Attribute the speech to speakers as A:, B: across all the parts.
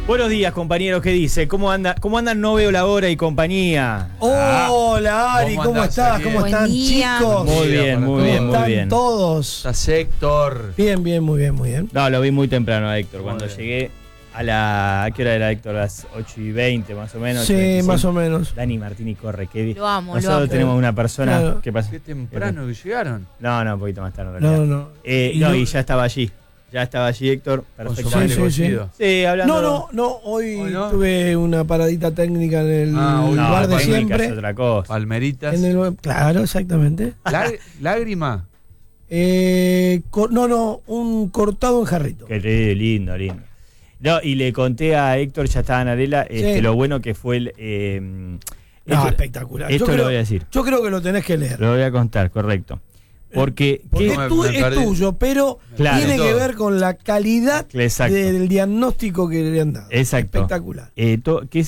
A: Buenos días, compañeros, ¿qué dice? ¿Cómo andan? No veo la hora y compañía.
B: Hola, Ari, ¿cómo estás? ¿Cómo están, chicos?
A: Muy bien, muy bien, muy bien.
B: ¿Están todos?
C: Estás Héctor.
B: Bien, muy bien.
A: No, lo vi muy temprano a Héctor. Cuando
C: Muy bien.
A: llegué ¿a qué hora era, Héctor? A las 8:20 más o menos.
B: Sí,
A: 35.
B: más o menos.
A: Dani Martini corre, qué bien.
D: Lo amo.
A: Nosotros tenemos una persona.
B: Claro.
A: ¿Qué pasa?
C: Qué temprano que llegaron.
A: No, un poquito más tarde en realidad.
B: No.
A: Y ya estaba allí. Ya estaba allí, Héctor.
C: Con su
A: Perfecto.
C: madre
B: Sí, sí,
C: conocido.
A: Sí, hablando.
B: No, hoy
C: ¿Hoy no?
B: tuve una paradita técnica en el
C: hoy
A: No,
B: lugar de
A: técnica
B: siempre.
A: es otra cosa.
C: Palmeritas.
B: Claro, exactamente.
C: Lágrima.
B: Un cortado en jarrito.
A: Qué lindo. No, y le conté a Héctor, ya estaba en Arela,
B: Sí.
A: lo bueno que fue
B: Espectacular.
A: Esto lo voy a decir.
B: Yo creo que lo tenés que leer.
A: Lo voy a contar, correcto. Porque
B: Porque
C: me
B: es
C: perdí.
B: tuyo, pero
A: Claro.
B: tiene que ver con la calidad
A: Exacto.
B: del diagnóstico que le han dado.
A: Exacto.
B: Espectacular.
A: ¿En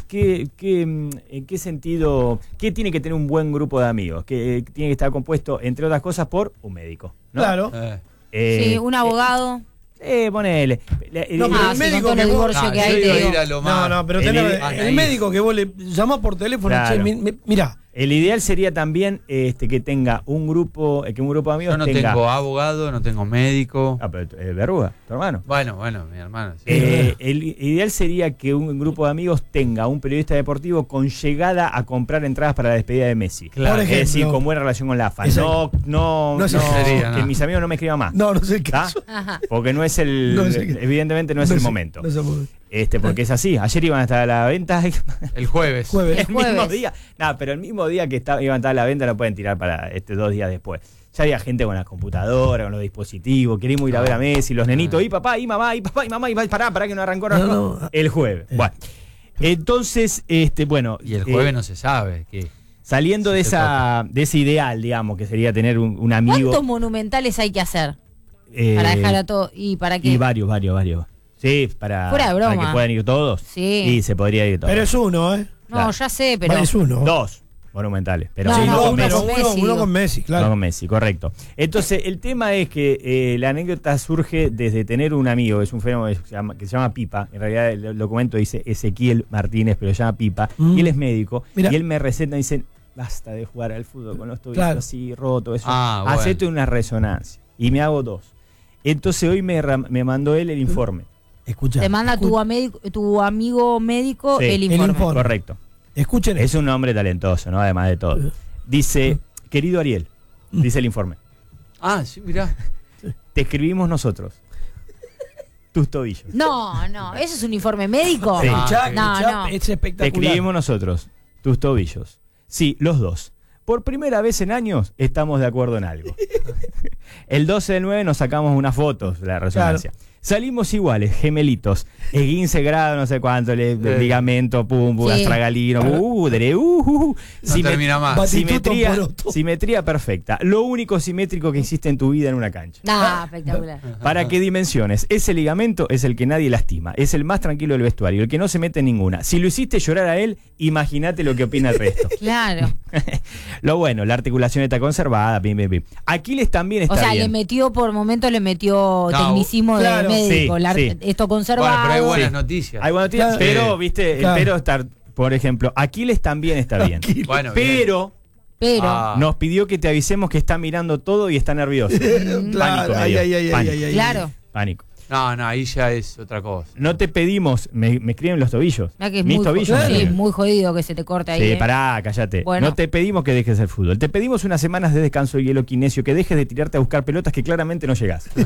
A: qué sentido, qué tiene que tener un buen grupo de amigos? Que tiene que estar compuesto, entre otras cosas, por un médico, ¿no?
B: Claro.
D: Sí, un abogado.
A: Ponele.
B: No, pero el
D: Sí,
B: médico
D: con todo
B: que
D: el
B: vos-
D: divorcio que
C: yo
D: hay,
C: iba
D: te
C: a
D: digo.
C: ir a lo más.
B: No, pero
A: El-
B: el médico que vos le llamás por teléfono,
A: Claro.
B: che, mirá,
A: El ideal sería también que tenga un grupo, que un grupo de amigos
C: Yo no
A: tenga.
C: tengo abogado, no tengo médico.
A: Pero Berruga, tu hermano.
C: Bueno, mi hermano. Sí.
A: El ideal sería que un grupo de amigos tenga un periodista deportivo con llegada a comprar entradas para la despedida de Messi.
C: Claro.
B: Por
A: Es decir,
B: ejemplo.
A: con buena relación con la AFA.
B: Exacto.
A: No,
B: No se
C: sería,
A: que
C: no.
A: mis amigos no me escriban más.
B: no sé el
A: ¿Tá?
B: caso.
D: Ajá.
A: Porque no es evidentemente no es el momento.
B: No sé por qué.
A: Porque es así. Ayer iban a estar a la venta.
C: El jueves.
B: Jueves.
A: El mismo
D: Jueves.
A: día. Pero el mismo día que iban a estar a la venta lo pueden tirar para 2 días después. Ya había gente con la computadora, con los dispositivos, queremos ir a ver a Messi, los nenitos, y papá, y mamá, y papá, y mamá, y pará que no arrancó.
B: No.
A: El jueves. Bueno. Entonces, bueno.
C: Y el jueves no se sabe. ¿Qué?
A: Saliendo de
C: se
A: ese ideal, digamos, que sería tener un amigo.
D: ¿Cuántos monumentales hay que hacer para dejar a todo? ¿Y para qué?
A: Y varios. Sí,
D: Fuera de
A: para
D: broma.
A: que puedan ir todos.
D: Sí.
A: Y se podría ir todos.
B: Pero es uno, ¿eh?
D: No,
A: Claro.
D: ya sé, pero.
B: Es uno.
A: 2 monumentales. Pero
D: No,
B: Sí,
D: no,
B: dos,
D: uno
B: pero
D: con Messi,
B: uno
D: digo.
B: con Messi, claro.
A: No con Messi, correcto. Entonces, el tema es que la anécdota surge desde tener un amigo, es un fenómeno que se llama Pipa. En realidad, el documento dice Ezequiel Martínez, pero se llama Pipa. Y él es médico.
B: Mirá.
A: Y él me receta y dice: basta de jugar al fútbol con los tobillos
B: Claro.
A: así rotos. Eso.
C: Bueno.
A: Hacete una resonancia. Y me hago 2. Entonces, hoy me mandó él el informe.
B: Escucha.
D: Te manda tu amigo médico
A: Sí,
D: el
A: el
D: informe.
A: Correcto.
B: Escuchen
A: Es un hombre talentoso, ¿no? Además de todo. Dice: querido Ariel, dice el informe,
C: Sí, mirá.
A: te escribimos nosotros. Tus tobillos.
D: No, ¿eso es un informe médico?
A: Sí.
B: Escuchá,
D: No, no.
B: es
A: Te
B: espectacular.
A: escribimos nosotros, tus tobillos. Sí, los dos. Por primera vez en años estamos de acuerdo en algo. El 12 del 9 nos sacamos unas fotos de la resonancia. Salimos iguales, gemelitos. 15 grados, no sé cuánto, ligamento,
D: Sí.
A: astragalino,
C: No termina más.
B: Batistuto poroto.
A: simetría perfecta. Lo único simétrico que existe en tu vida en una cancha.
D: Espectacular.
A: ¿Para qué dimensiones? Ese ligamento es el que nadie lastima. Es el más tranquilo del vestuario, el que no se mete en ninguna. Si lo hiciste llorar a él, imagínate lo que opina el resto.
D: Claro.
A: Lo bueno, la articulación está conservada. Pim. Aquiles también está
D: O sea,
A: bien.
D: por momentos le metió tecnicismo
B: claro.
D: de médico.
A: Sí, sí.
D: Esto
C: Bueno,
D: conservado.
C: pero hay buenas
A: Sí.
C: noticias.
A: Hay buenas noticias,
B: Claro.
A: pero, viste,
B: Claro.
A: pero estar, por ejemplo, Aquiles también está bien.
C: Bueno,
A: Pero
D: Pero.
A: nos pidió que te avisemos que está mirando todo y está nervioso.
B: Claro,
A: Pánico me dio. Pánico.
D: Claro.
A: Pánico.
C: No, ahí ya es otra cosa.
A: No te pedimos, me escriben los tobillos.
D: Mirá que es
A: Mis
D: muy,
A: tobillos. me
D: sí,
A: escriben.
D: muy jodido que se te corte ahí.
A: Sí, pará, cállate.
D: Bueno.
A: No te pedimos que dejes el fútbol. Te pedimos unas semanas de descanso y hielo kinesio, que dejes de tirarte a buscar pelotas que claramente no llegás.
D: O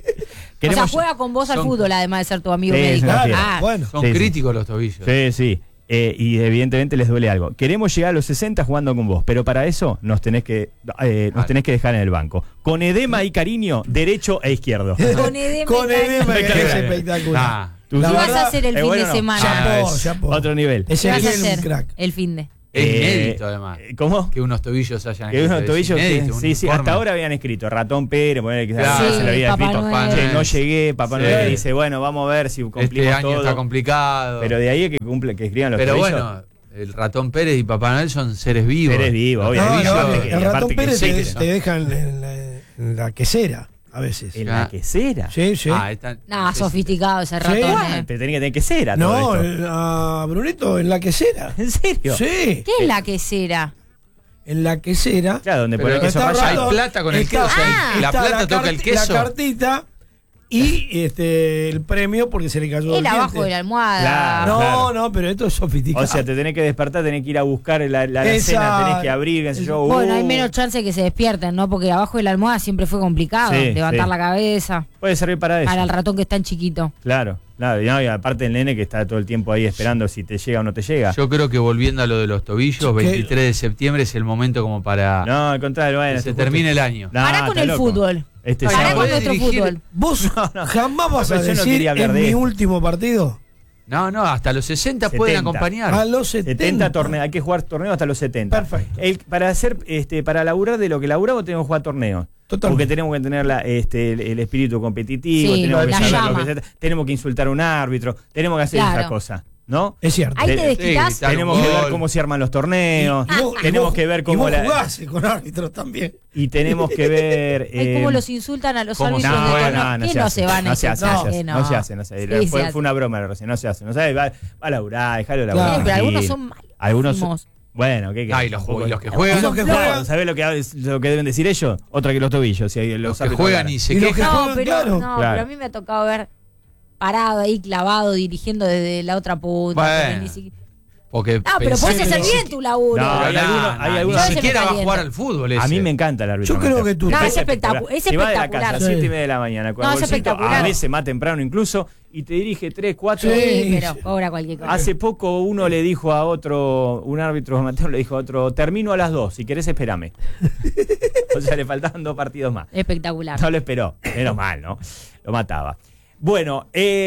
D: sea, juega con vos al
C: son-
D: fútbol, además de ser tu amigo
A: Sí, es
D: médico.
A: una
D: Ah,
A: fiera.
B: Bueno.
C: Son
A: Sí, sí.
C: críticos los tobillos.
A: Sí. Y evidentemente les duele algo. Queremos llegar a los 60 jugando con vos, pero para eso nos tenés que dejar en el banco. Con edema y cariño, derecho e izquierdo.
D: Con edema.
B: Con edema que es
A: Espectacular.
B: espectacular.
C: Ah,
A: Tú-
D: ¿Qué
B: La
D: vas
B: verdad,
D: a hacer el fin
A: bueno,
D: de semana?
B: Chapó,
C: es
B: chapó.
A: Otro nivel.
D: ¿Qué vas a
B: Ezequiel, un
D: hacer
B: crack.
D: el fin de?
C: es
A: Eh,
C: inédito además.
A: ¿Cómo?
C: Que unos tobillos hayan
A: Que unos tobillos,
C: inédito, un
A: sí,
C: informe.
A: hasta ahora habían escrito Ratón Pérez, ponerle que
C: Claro.
A: se lo había
D: Papá
A: escrito.
D: Noel.
A: Che, no llegué, Papá
C: Sí.
A: Noel dice, bueno, vamos a ver si cumplimos
C: Este año
A: todo.
C: está complicado.
A: Pero de ahí es que escriban los
C: Pero
A: tobillos.
C: bueno, el Ratón Pérez y Papá Noel son seres vivos.
A: Seres vivos,
C: Los
A: obviamente.
B: No,
C: tobillos-
B: el ratón
A: aparte que
B: Pérez
A: sí,
B: te dejan en la quesera. a veces.
A: ¿En la quesera?
B: Sí, sí.
D: No, sofisticado ese ratón.
A: Pero tenía que tener quesera.
B: No,
A: todo esto.
B: a Brunito en la quesera.
A: ¿En serio?
B: Sí.
D: ¿Qué es la quesera?
B: En la quesera.
A: Claro, donde pone
C: Pero
A: queso
B: está
A: rallado.
C: hay plata con el
B: está-
C: queso. La
B: está
C: plata toca el queso.
B: La cartita y el premio porque se le cayó
D: Él
B: el
D: abajo
B: diente.
D: de la almohada.
A: Claro.
B: No, no, pero esto es sofisticado.
A: O sea, te tenés que despertar, tenés que ir a buscar la
B: Esa-
A: cena, tenés que abrir, qué sé yo.
D: Bueno, hay menos chance que se despierten, ¿no? Porque abajo de la almohada siempre fue complicado.
A: Sí,
D: levantar
A: sí.
D: la cabeza.
A: Puede servir para eso.
D: Para el ratón que es tan chiquito.
A: Claro, claro. Y aparte el nene que está todo el tiempo ahí esperando si te llega o no te llega.
C: Yo creo que volviendo a lo de los tobillos, 23 de septiembre es el momento como para
A: No, al contrario, bueno.
C: que se termine el año.
A: No,
D: Pará con
A: está
D: el
A: loco.
D: fútbol.
A: Este
D: Pará
A: sábado.
D: con
C: ¿Podés
D: nuestro
C: dirigir?
D: fútbol.
B: Vos jamás vas a
A: Pero yo no
B: decir
A: quería hablar
B: en
A: de
B: mi
A: esto.
B: último partido.
C: No, hasta los 60 pueden
A: 70.
C: acompañar.
B: A los
A: 70 torneos, hay que jugar torneos hasta los 70.
B: Perfecto.
A: Para laburar de lo que laburamos tenemos que jugar torneos.
B: Totalmente.
A: Porque tenemos que tener el espíritu competitivo,
D: Sí,
A: tenemos, que
D: la
A: saber
D: llama.
A: tenemos que insultar a un árbitro, tenemos que hacer
D: Claro.
A: esas cosas, ¿no?
B: Es cierto.
D: Ahí te
A: Sí,
D: desquitás.
C: gritar.
A: Tenemos que
C: Gol.
A: ver cómo se arman los torneos, tenemos que ver
B: y
A: cómo
B: vos jugás con árbitros también.
A: y tenemos que ver
D: Ay, cómo los insultan a los
C: ¿cómo
D: árbitros
C: se
D: de
C: juega?
D: torneo. ¿Qué no se van a
A: no se hace,
D: insultar?
A: no se hace, no se hace.
D: Sí,
A: Fue
D: se
A: una broma recién, no se hace, va a laburar, déjalo
B: Claro.
A: laburar.
D: Pero algunos
A: tranquilo.
D: son malísimos.
A: Algunos bueno, ¿qué
C: Ah, y los que juegan,
B: Y los que juegan.
A: ¿Sabés lo que deben decir ellos? Otra que los tobillos. Si hay
C: los que
A: árbitros
C: juegan
A: ganan.
C: y se
B: Y los que
C: quejan.
D: No,
B: juegan,
D: pero,
B: claro.
D: no,
A: Claro.
D: pero a mí me ha tocado ver parado ahí, clavado, dirigiendo desde la otra punta.
C: Bueno.
D: pero ni siquiera-
C: Porque
D: pero
C: pensé
D: puedes
C: que
D: hacer
C: ni
D: bien
C: siquiera-
D: tu laburo.
A: No, hay algunos-
C: ni
D: Yo
C: siquiera
D: se me
C: va a jugar
D: calienta.
C: al fútbol ese.
A: A mí me encanta el árbitro.
B: Yo creo que tú-
D: No, es
A: espectacular.
D: espectacular. Es
A: Se va de la
D: espectacular.
A: casa a las
B: Sí.
A: 7:30 de la mañana con
D: No,
A: el
D: es
A: bolsito,
D: espectacular.
A: a veces más temprano incluso, y te dirige 3, 4.
B: Sí.
D: Pero cobra cualquier cosa.
A: Hace poco uno le dijo a otro, un árbitro amateur le dijo a otro, termino a las 2, si querés espérame. O sea, le faltaban 2 partidos más.
D: Espectacular.
A: No lo esperó, menos mal, ¿no? Lo mataba. Bueno,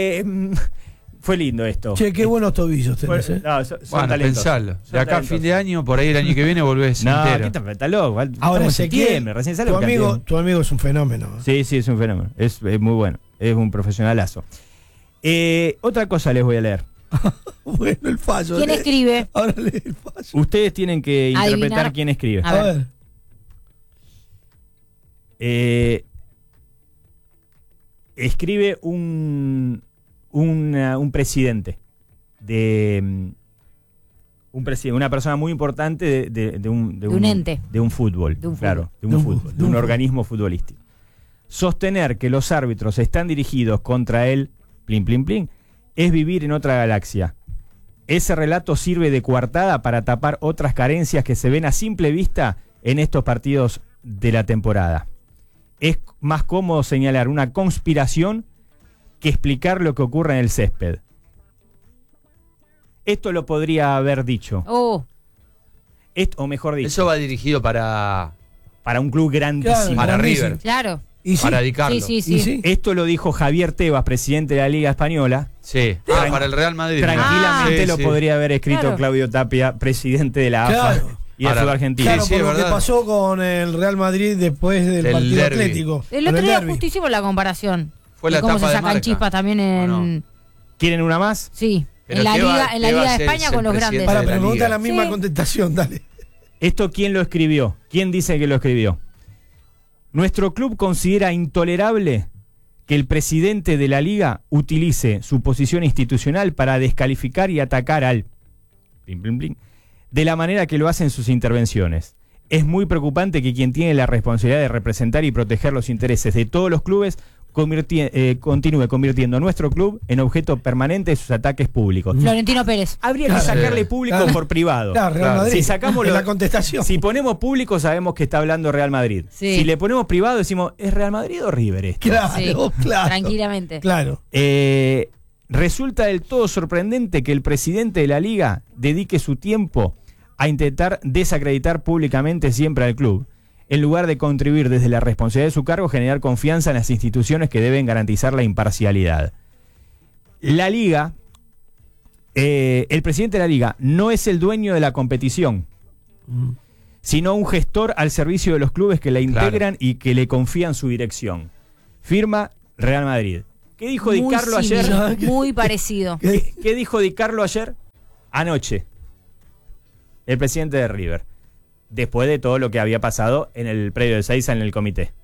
A: fue lindo esto.
B: Che, qué buenos tobillos tenés,
A: Fue- no, son
C: Bueno,
A: talentosos.
C: pensalo.
A: Son
C: De acá a
A: talentosos.
C: fin de año, por ahí el año que viene volvés
A: No,
C: entero.
A: ¿qué está loco?
B: Ahora
A: Estamos en
B: Ezequiel,
A: septiembre, recién sale
B: tu
A: porque
B: amigo,
A: tiene-
B: tu amigo es un fenómeno.
A: Sí, es un fenómeno. Es muy bueno. Es un profesionalazo. Otra cosa les voy a leer.
B: Bueno, el fallo.
D: ¿Quién escribe?
B: Ahora lee el fallo.
A: Ustedes tienen que interpretar
D: Adivinar.
A: quién escribe.
D: A
B: A
D: ver.
B: ver.
A: Escribe un presidente de una persona muy importante de un
D: ente.
A: de un fútbol,
D: De un
A: claro,
B: fútbol.
A: de un organismo futbolístico. Sostener que los árbitros están dirigidos contra él, plin plin plin, es vivir en otra galaxia. Ese relato sirve de coartada para tapar otras carencias que se ven a simple vista en estos partidos de la temporada. Es más cómodo señalar una conspiración que explicar lo que ocurre en el césped. Esto lo podría haber dicho.
D: Oh,
A: O mejor dicho,
C: Eso va dirigido para
A: para un club grandísimo.
C: Para
B: grandísimo.
C: River.
D: claro.
B: Y sí,
C: Para Di Carlo.
D: Sí,
B: y sí.
A: Esto lo dijo Javier Tebas, presidente de la Liga Española.
C: Sí.
A: Tran-
C: Para el Real Madrid.
A: Tranquilamente
C: Sí,
A: lo
C: sí.
A: podría haber escrito
D: Claro.
A: Claudio Tapia, presidente de la AFA
B: Claro.
A: y del
C: Ahora,
A: fútbol argentino.
B: Claro,
C: Sí,
B: por
C: es
B: lo que
C: verdad.
B: pasó con el Real Madrid después del
C: Del
B: partido
C: derbi.
B: atlético.
D: El
B: con
D: otro día
B: derbi.
D: justo hicimos la comparación.
C: Fue
D: de
C: la
D: cómo se
C: tapa de
D: sacan
C: Marca.
D: chispas también en...
C: ¿O no?
A: ¿Quieren una más?
D: Sí,
C: Pero
D: en la
C: Tebas-
D: Liga, en la Liga
C: Tebas
D: de
C: es
D: España
C: el
D: con los
C: presidente
D: grandes.
B: Para,
C: de la
B: pero me gusta
C: Liga.
B: la misma
D: Sí.
B: contestación, dale.
A: ¿Esto quién lo escribió? ¿Quién dice que lo escribió? Nuestro club considera intolerable que el presidente de la liga utilice su posición institucional para descalificar y atacar al plin, plin, plin, de la manera que lo hace en sus intervenciones. Es muy preocupante que quien tiene la responsabilidad de representar y proteger los intereses de todos los clubes continúe convirtiendo a nuestro club en objeto permanente de sus ataques públicos.
D: Florentino Pérez.
A: Habría que
B: Claro.
A: sacarle público
B: Claro.
A: por privado.
B: Claro, Real
C: Claro.
B: Madrid.
A: Si sacamos
B: Es
A: lo-
B: la contestación.
A: Si ponemos público sabemos que está hablando Real Madrid.
D: Sí.
A: Si le ponemos privado decimos, ¿es Real Madrid o River esto?
B: Claro,
D: Sí,
B: claro.
D: tranquilamente.
B: Claro.
A: Resulta del todo sorprendente que el presidente de la liga dedique su tiempo a intentar desacreditar públicamente siempre al club, en lugar de contribuir desde la responsabilidad de su cargo a generar confianza en las instituciones que deben garantizar la imparcialidad. La liga, el presidente de la liga no es el dueño de la competición, sino un gestor al servicio de los clubes que la integran y que le confían su dirección. Firma Real Madrid. ¿Qué dijo Di
D: Muy
A: Carlo ayer?
D: similar, muy parecido.
A: ¿Qué dijo Di Carlo ayer? Anoche. El presidente de River. Después de todo lo que había pasado en el predio de Seiza en el comité.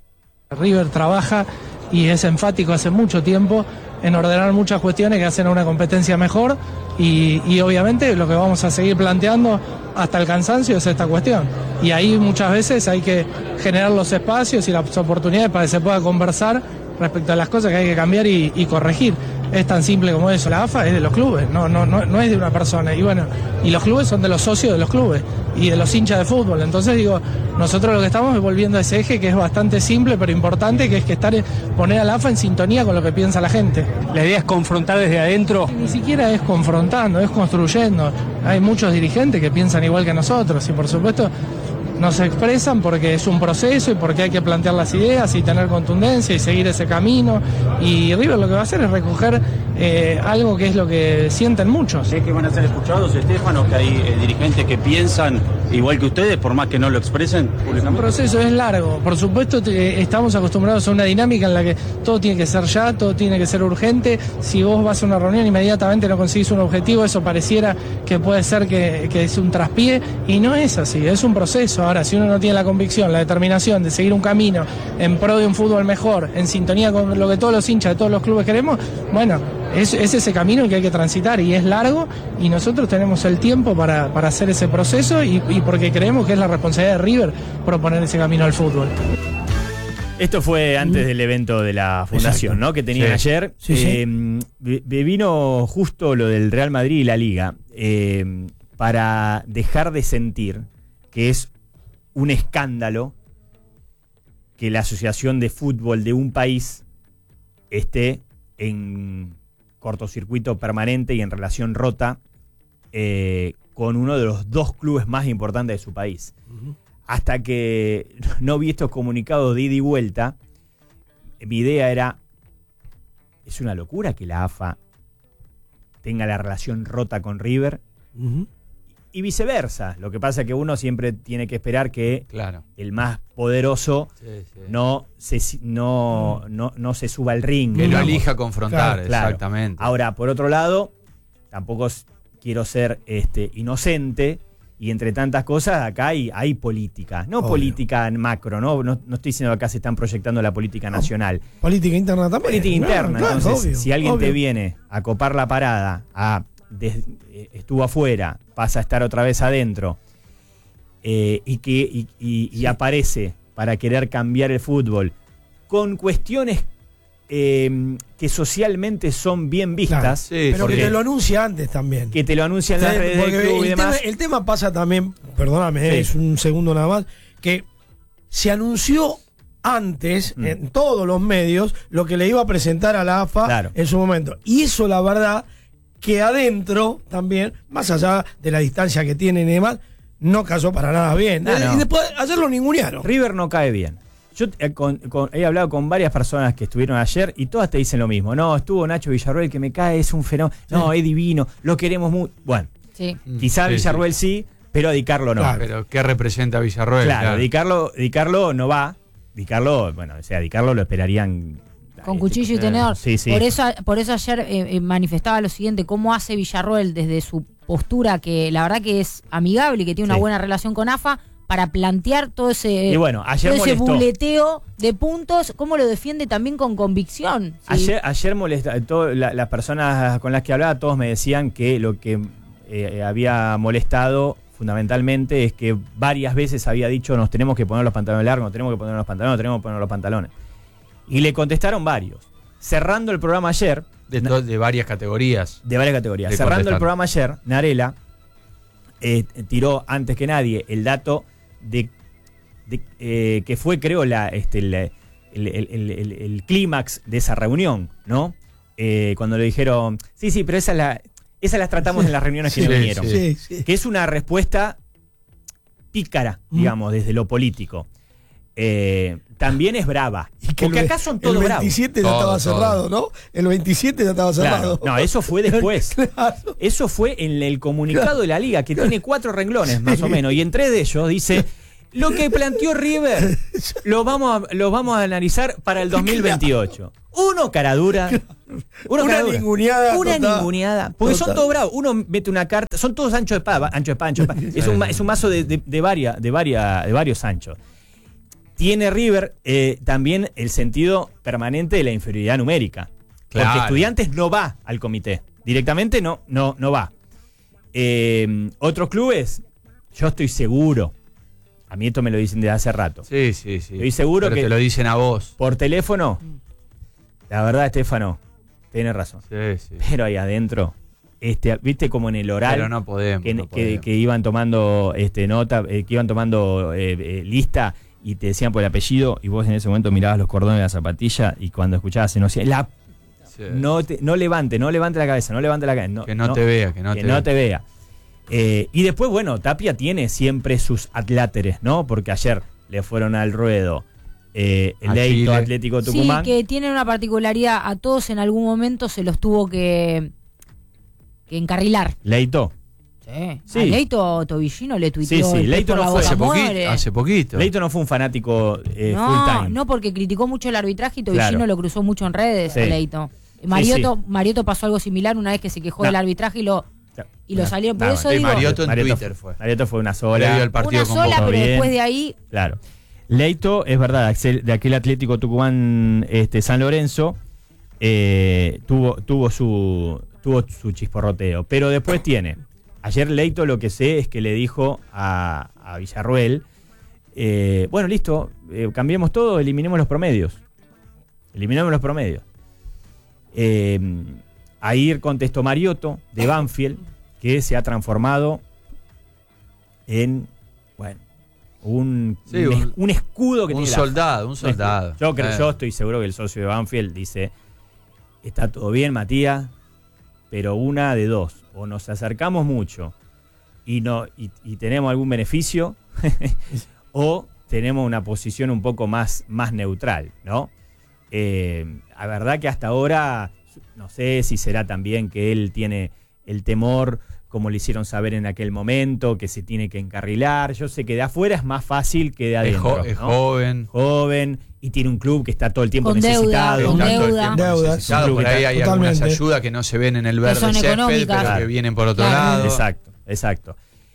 E: River trabaja y es enfático hace mucho tiempo en ordenar muchas cuestiones que hacen a una competencia mejor y obviamente lo que vamos a seguir planteando hasta el cansancio es esta cuestión. Y ahí muchas veces hay que generar los espacios y las oportunidades para que se pueda conversar respecto a las cosas que hay que cambiar y corregir. Es tan simple como eso. La AFA es de los clubes, no es de una persona. Y bueno, y los clubes son de los socios de los clubes y de los hinchas de fútbol. Entonces digo, nosotros lo que estamos es volviendo a ese eje que es bastante simple pero importante, que es que poner a la AFA en sintonía con lo que piensa la gente.
F: La idea es confrontar desde adentro.
E: Ni siquiera es confrontando, es construyendo. Hay muchos dirigentes que piensan igual que nosotros y por supuesto nos expresan porque es un proceso y porque hay que plantear las ideas y tener contundencia y seguir ese camino. Y River lo que va a hacer es recoger algo que es lo que sienten muchos.
F: ¿Es que van a ser escuchados, Estefano, que hay dirigentes que piensan igual que ustedes, por más que no lo expresen públicamente?
E: El proceso es largo. Por supuesto, estamos acostumbrados a una dinámica en la que todo tiene que ser ya, todo tiene que ser urgente. Si vos vas a una reunión inmediatamente no conseguís un objetivo, eso pareciera que puede ser que es un traspié, y no es así, es un proceso. Ahora, si uno no tiene la convicción, la determinación de seguir un camino en pro de un fútbol mejor, en sintonía con lo que todos los hinchas de todos los clubes queremos, bueno, es ese camino el que hay que transitar y es largo, y nosotros tenemos el tiempo para hacer ese proceso y porque creemos que es la responsabilidad de River proponer ese camino al fútbol.
A: Esto fue antes del evento de la fundación, ¿no? Que tenían ayer. Vino justo lo del Real Madrid y la Liga para dejar de sentir que es un escándalo que la asociación de fútbol de un país esté en cortocircuito permanente y en relación rota con uno de los dos clubes más importantes de su país. Hasta que no vi estos comunicados de ida y vuelta, mi idea era, es una locura que la AFA tenga la relación rota con River y viceversa. Lo que pasa es que uno siempre tiene que esperar que el más poderoso no se suba al ring.
C: Que lo elija confrontar, exactamente.
A: Ahora, por otro lado, tampoco quiero ser inocente. Y entre tantas cosas, acá hay política. No política macro, no estoy diciendo que acá se están proyectando la política nacional.
B: Política interna también.
A: Política interna. Entonces, si alguien te viene a copar la parada, estuvo afuera, pasa a estar otra vez adentro, y aparece para querer cambiar el fútbol con cuestiones que socialmente son bien vistas,
B: pero que te lo anuncia antes también.
A: Que te lo anuncia en las redes del club y demás.
B: El tema pasa también, perdóname, es un segundo nada más, que se anunció antes en todos los medios lo que le iba a presentar a la AFA en su momento. Y eso, la verdad, que adentro también, más allá de la distancia que tienen y demás, no cayó para nada bien. Y después ayer lo ningunearon.
A: River no cae bien. Yo he hablado con varias personas que estuvieron ayer y todas te dicen lo mismo. No, estuvo Nacho Villarroel, que me cae, es un fenómeno. No, es divino, lo queremos mucho. Bueno, quizá Villarroel sí, pero a Di Carlo no.
C: Claro, pero ¿qué representa Villarroel?
A: Claro. Di Carlo no va. Di Carlo lo esperarían
D: con cuchillo y tenedor.
A: Sí.
D: Por eso ayer manifestaba lo siguiente: cómo hace Villarroel desde su postura, que la verdad que es amigable y que tiene una buena relación con AFA, para plantear todo ese, ese buleteo de puntos, cómo lo defiende también con convicción. ¿Sí?
A: Ayer molesta, las personas con las que hablaba, todos me decían que lo que había molestado fundamentalmente es que varias veces había dicho nos tenemos que poner los pantalones largos, nos tenemos que poner los pantalones. Y le contestaron varios. Cerrando el programa ayer...
C: De varias categorías.
A: Cerrando el programa ayer, Narela tiró antes que nadie el dato de que fue, creo, el clímax de esa reunión, ¿no? Cuando le dijeron, sí, pero esas las tratamos en las reuniones que no vinieron. Sí. Que es una respuesta pícara, digamos, desde lo político. También es brava. Porque acá son todos bravos.
B: El 27 ya estaba cerrado, ¿no? El 27 ya estaba cerrado.
A: No, eso fue después. Eso fue en el comunicado de la Liga, que tiene 4 renglones, más o menos. Y en 3 de ellos dice, lo que planteó River lo vamos a analizar para el 2028. Uno caradura.
B: Una
A: ninguneada. Porque son todos bravos. Uno mete una carta. Son todos ancho de espada. Es un mazo de varios anchos. Tiene River también el sentido permanente de la inferioridad numérica. Claro. Porque Estudiantes no va al comité. Directamente no va. Otros clubes, yo estoy seguro. A mí esto me lo dicen desde hace rato.
C: Sí.
A: Estoy seguro que
C: te lo dicen a vos.
A: Por teléfono, la verdad, Estefano, tenés razón.
C: Sí.
A: Pero ahí adentro, viste como en el oral.
C: Pero no podemos.
A: Que iban tomando nota, que iban tomando lista y te decían por el apellido y vos en ese momento mirabas los cordones de la zapatilla y cuando escuchabas se nos decía, no levante la cabeza, no levante la cabeza.
C: Que no te vea.
A: Y después, bueno, Tapia tiene siempre sus atláteres, ¿no? Porque ayer le fueron al ruedo Leito, Atlético Tucumán.
D: Sí, que tienen una particularidad. A todos en algún momento se los tuvo que encarrilar.
A: Leito.
D: Sí. A Leito Tobillino le tuiteó.
A: Sí. Leito no fue
C: hace poquito.
A: Full time.
D: No, porque criticó mucho el arbitraje y Tobillino lo cruzó mucho en redes a Leito. Mariotto pasó algo similar una vez que se quejó del arbitraje y lo salieron. Por eso digo.
C: Mariotto en Twitter fue.
A: Mariotto fue una sola.
C: El partido
D: una sola, pero bien. Después de ahí.
A: Claro. Leito, es verdad, de aquel Atlético Tucumán San Lorenzo, tuvo su chisporroteo. Pero después tiene. Ayer Leito lo que sé es que le dijo a Villarruel, bueno, listo, cambiemos todo, eliminemos los promedios. Ahí contestó Mariotto de Banfield, que se ha transformado en, bueno, un escudo que
C: un
A: tiene
C: soldado.
A: Yo estoy seguro que el socio de Banfield dice, está todo bien, Matías, pero una de dos, o nos acercamos mucho y tenemos algún beneficio, o tenemos una posición un poco más neutral, ¿no? La verdad que hasta ahora, no sé si será también que él tiene el temor, como le hicieron saber en aquel momento, que se tiene que encarrilar. Yo sé que de afuera es más fácil que de adentro.
C: Es joven
A: y tiene un club que está todo el tiempo
D: con
A: necesitado.
D: Deudas.
C: Por ahí hay algunas ayudas que no se ven en el verde césped, pero que vienen por otro lado.
A: Exacto.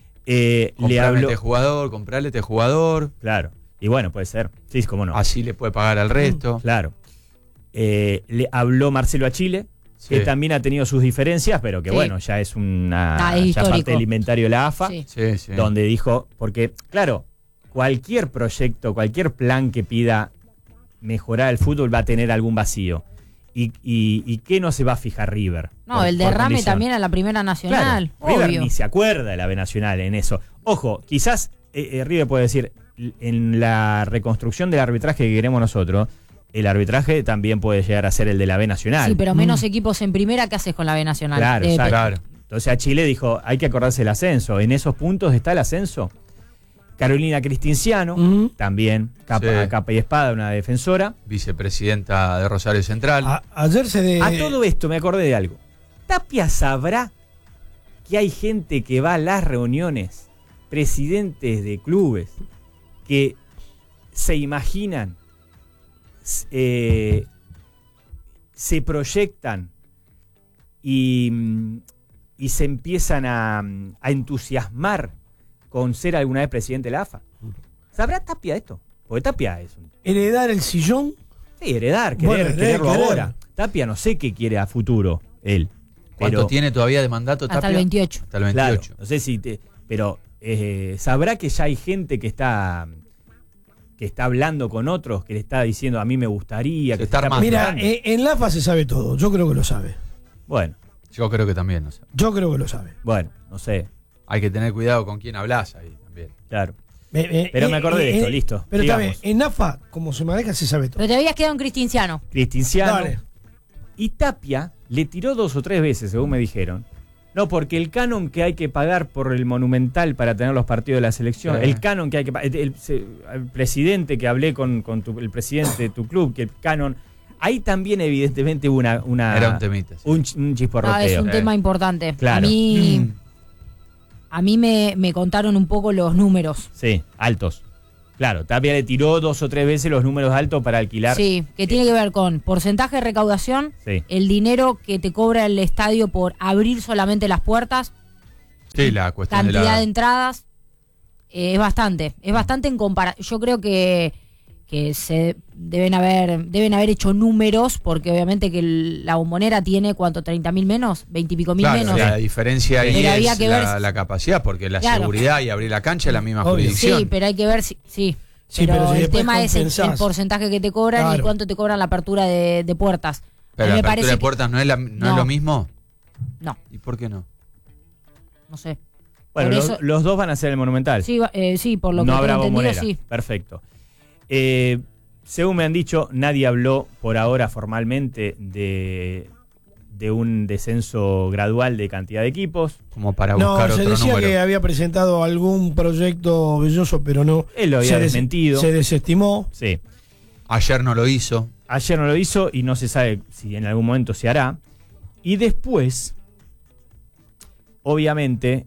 C: Comprarle este jugador.
A: Claro. Y bueno, puede ser. Sí, cómo no.
C: Así le puede pagar al resto.
A: Claro. Le habló Marcelo Achille, que también ha tenido sus diferencias, pero que bueno, ya es ya parte del inventario de la AFA, donde dijo, porque claro, cualquier proyecto, cualquier plan que pida mejorar el fútbol va a tener algún vacío. ¿Y qué no se va a fijar River?
D: No, el derrame también a la Primera Nacional. Claro,
A: River ni se acuerda de la B Nacional en eso. Ojo, quizás River puede decir, en la reconstrucción del arbitraje que queremos nosotros, el arbitraje también puede llegar a ser el de la B Nacional.
D: Sí, pero menos equipos en primera, ¿qué haces con la B Nacional?
A: Claro. Entonces a Chile dijo, hay que acordarse del ascenso. En esos puntos está el ascenso. Carolina Cristinciano, también capa y espada, una defensora.
C: Vicepresidenta de Rosario Central.
A: A todo esto me acordé de algo. ¿Tapia sabrá que hay gente que va a las reuniones, presidentes de clubes, que se imaginan, se proyectan y se empiezan a entusiasmar con ser alguna vez presidente de la AFA? ¿Sabrá Tapia esto? Porque Tapia es
B: ¿Heredar el sillón?
A: Sí, quererlo ahora. Tapia no sé qué quiere a futuro él.
C: ¿Cuánto tiene todavía de mandato Tapia?
D: Hasta el 28.
C: Hasta el 28.
A: Claro, no sé si pero sabrá que ya hay gente que está hablando con otros, que le está diciendo a mí me gustaría. Que está
B: Mira, en la AFA se sabe todo. Yo creo que lo sabe.
A: Bueno.
C: Yo creo que también lo sabe.
B: Yo creo que lo sabe.
A: Bueno, no sé.
C: Hay que tener cuidado con quién hablas ahí también.
A: Claro. Pero me acordé de esto, listo.
B: Pero también, en AFA, como se maneja, se sabe todo.
D: Pero te habías quedado en Cristinciano.
B: Dale.
A: Y Tapia le tiró 2 o 3 veces, según me dijeron. No, porque el canon que hay que pagar por el Monumental para tener los partidos de la selección, el canon que hay que pagar, el presidente que hablé con el presidente de tu club, que el canon, ahí también evidentemente hubo era
C: un temita. Sí.
A: Un chisporroteo.
D: Es un tema importante.
A: Claro.
D: A mí me contaron un poco los números.
A: Sí, altos. Claro, Tapia le tiró 2 o 3 veces los números altos para alquilar.
D: Sí, que tiene que ver con porcentaje de recaudación, el dinero que te cobra el estadio por abrir solamente las puertas,
C: la cuestión
D: cantidad de entradas, es bastante en comparación. Yo creo que que se deben haber hecho números, porque obviamente que la Bombonera tiene, ¿cuánto? ¿30.000 menos? ¿20 y pico mil menos?
C: La diferencia ahí
D: pero
C: es
D: que ver
C: la capacidad, porque la seguridad y abrir la cancha es la misma jurisdicción.
D: Sí, pero hay que ver pero el tema es el porcentaje que te cobran y cuánto te cobran la apertura de puertas.
C: Pero la apertura de puertas no es lo mismo.
D: No.
C: ¿Y por qué no?
D: No sé.
A: Bueno, los dos van a ser el Monumental.
D: Sí, por lo que
A: no habrá
D: tengo entendido,
A: Bombonera.
D: sí.
A: Perfecto. Según me han dicho, nadie habló por ahora formalmente de un descenso gradual de cantidad de equipos.
C: Como para buscar otro número.
B: No, se decía que había presentado algún proyecto belloso, pero no.
A: Él lo había desmentido.
B: Se desestimó.
A: Sí.
C: Ayer no lo hizo.
A: Y no se sabe si en algún momento se hará. Y después, obviamente,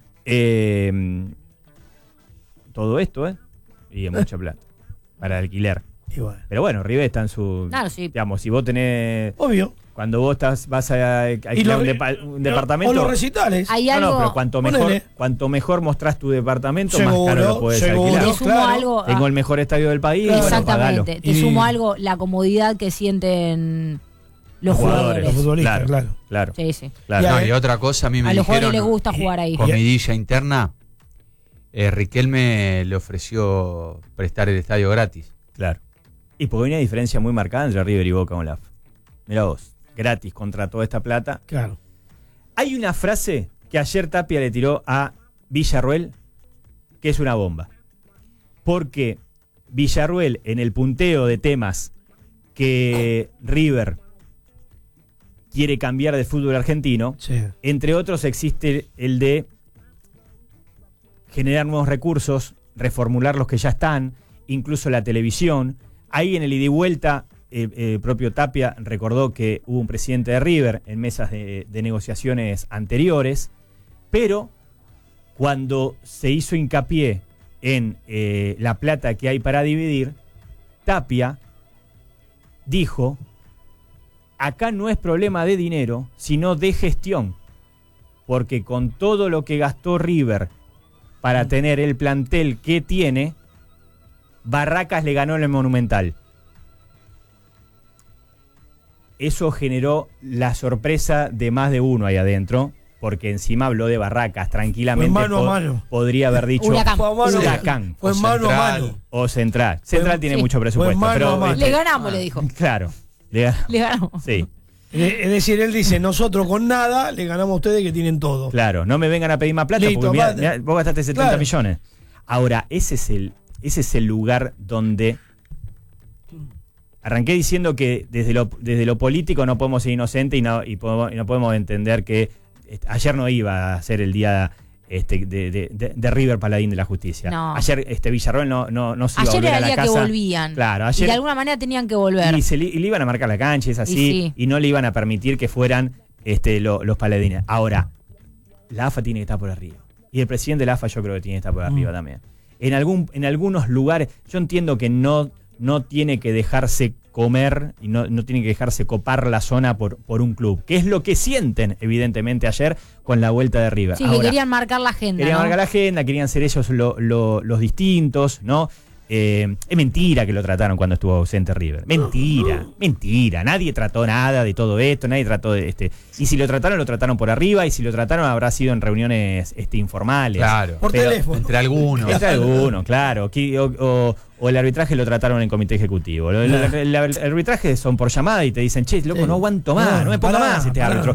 A: todo esto, y es mucha plata para alquiler.
B: Bueno.
A: Pero bueno, River está en su...
D: Claro, sí.
A: Digamos, si vos tenés...
B: Obvio.
A: Cuando vos vas a alquilar un departamento...
B: O los recitales.
D: Hay algo...
A: No, pero cuanto mejor mostrás tu departamento, más caro lo podés alquilar.
D: Te sumo algo...
A: Tengo el mejor estadio del país.
D: Exactamente.
A: Bueno,
D: te sumo algo, la comodidad que sienten los jugadores.
B: Los futbolistas, claro.
D: Sí.
C: Claro. Y otra cosa, a mí me dijeron...
D: A los jugadores les gusta jugar ahí.
C: Comidilla interna, Riquelme le ofreció prestar el estadio gratis.
A: Claro. Y porque hay una diferencia muy marcada entre River y Boca con la AFA. Mirá vos, gratis contra toda esta plata.
B: Claro.
A: Hay una frase que ayer Tapia le tiró a Villarroel, que es una bomba. Porque Villarroel, en el punteo de temas que River quiere cambiar de fútbol argentino, entre otros existe el de generar nuevos recursos, reformular los que ya están, incluso la televisión. Ahí en el ida y vuelta, propio Tapia recordó que hubo un presidente de River en mesas de negociaciones anteriores, pero cuando se hizo hincapié en la plata que hay para dividir, Tapia dijo: acá no es problema de dinero, sino de gestión, porque con todo lo que gastó River para tener el plantel que tiene, Barracas le ganó en el Monumental. Eso generó la sorpresa de más de uno ahí adentro, porque encima habló de Barracas. Tranquilamente
B: mano a mano.
A: Podría haber dicho
B: Huracán. Fue mano a mano.
A: O Central. Central tiene mucho presupuesto. Pero,
D: le ganamos, le dijo.
A: Claro.
D: Le ganamos.
A: Sí.
B: Es decir, él dice, nosotros con nada le ganamos a ustedes que tienen todo.
A: Claro, no me vengan a pedir más plata.
B: Listo,
A: porque mirá, vos gastaste 70 millones. Ahora, ese es el lugar donde arranqué diciendo que desde lo político no podemos ser inocentes y no podemos entender que ayer no iba a ser el día de River Paladín de la Justicia.
D: No.
A: Ayer Villarroel no se iba a volver a la casa. Ayer era el día
D: que volvían.
A: Claro, ayer,
D: y de alguna manera tenían que volver.
A: Y le iban a marcar la cancha, es así, y no le iban a permitir que fueran los paladines. Ahora, la AFA tiene que estar por arriba. Y el presidente de la AFA yo creo que tiene que estar por arriba también. En algunos lugares, yo entiendo que no tiene que dejarse comer y no tiene que dejarse copar la zona por un club, que es lo que sienten evidentemente ayer con la vuelta de River.
D: Sí,
A: ahora,
D: que querían marcar la agenda.
A: Querían ser ellos los distintos, ¿no? Es mentira que lo trataron cuando estuvo ausente River. Mentira. Nadie trató nada de todo esto, nadie trató de y si lo trataron por arriba, y si lo trataron habrá sido en reuniones informales.
C: Claro.
B: Por teléfono.
C: Entre algunos.
A: Claro. O el arbitraje lo trataron en comité ejecutivo. El arbitraje son por llamada y te dicen, che, loco, no aguanto más, no me ponga más este árbitro.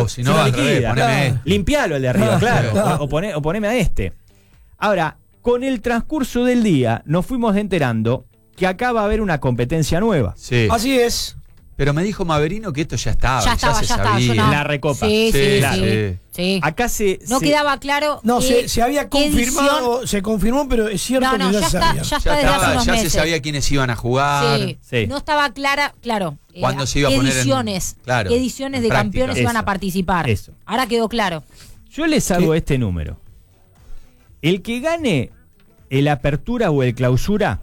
A: Limpialo el de arriba, claro. O poneme a este. Ahora, con el transcurso del día nos fuimos enterando que acá va a haber una competencia nueva.
C: Sí.
B: Así es.
C: Pero me dijo Maverino que esto ya estaba. Ya se sabía.
A: La Recopa.
D: Sí.
A: Acá
D: no quedaba claro.
B: No, se había confirmado, se confirmó, pero es cierto que ya se sabía.
D: Ya está desde hace unos meses.
C: Se sabía quiénes iban a jugar.
D: Sí. No estaba claro.
C: ¿Cuándo se iba a poner
D: qué ediciones de campeones iban a participar.
A: Eso.
D: Ahora quedó claro.
A: Yo les hago este número. El que gane el Apertura o el Clausura.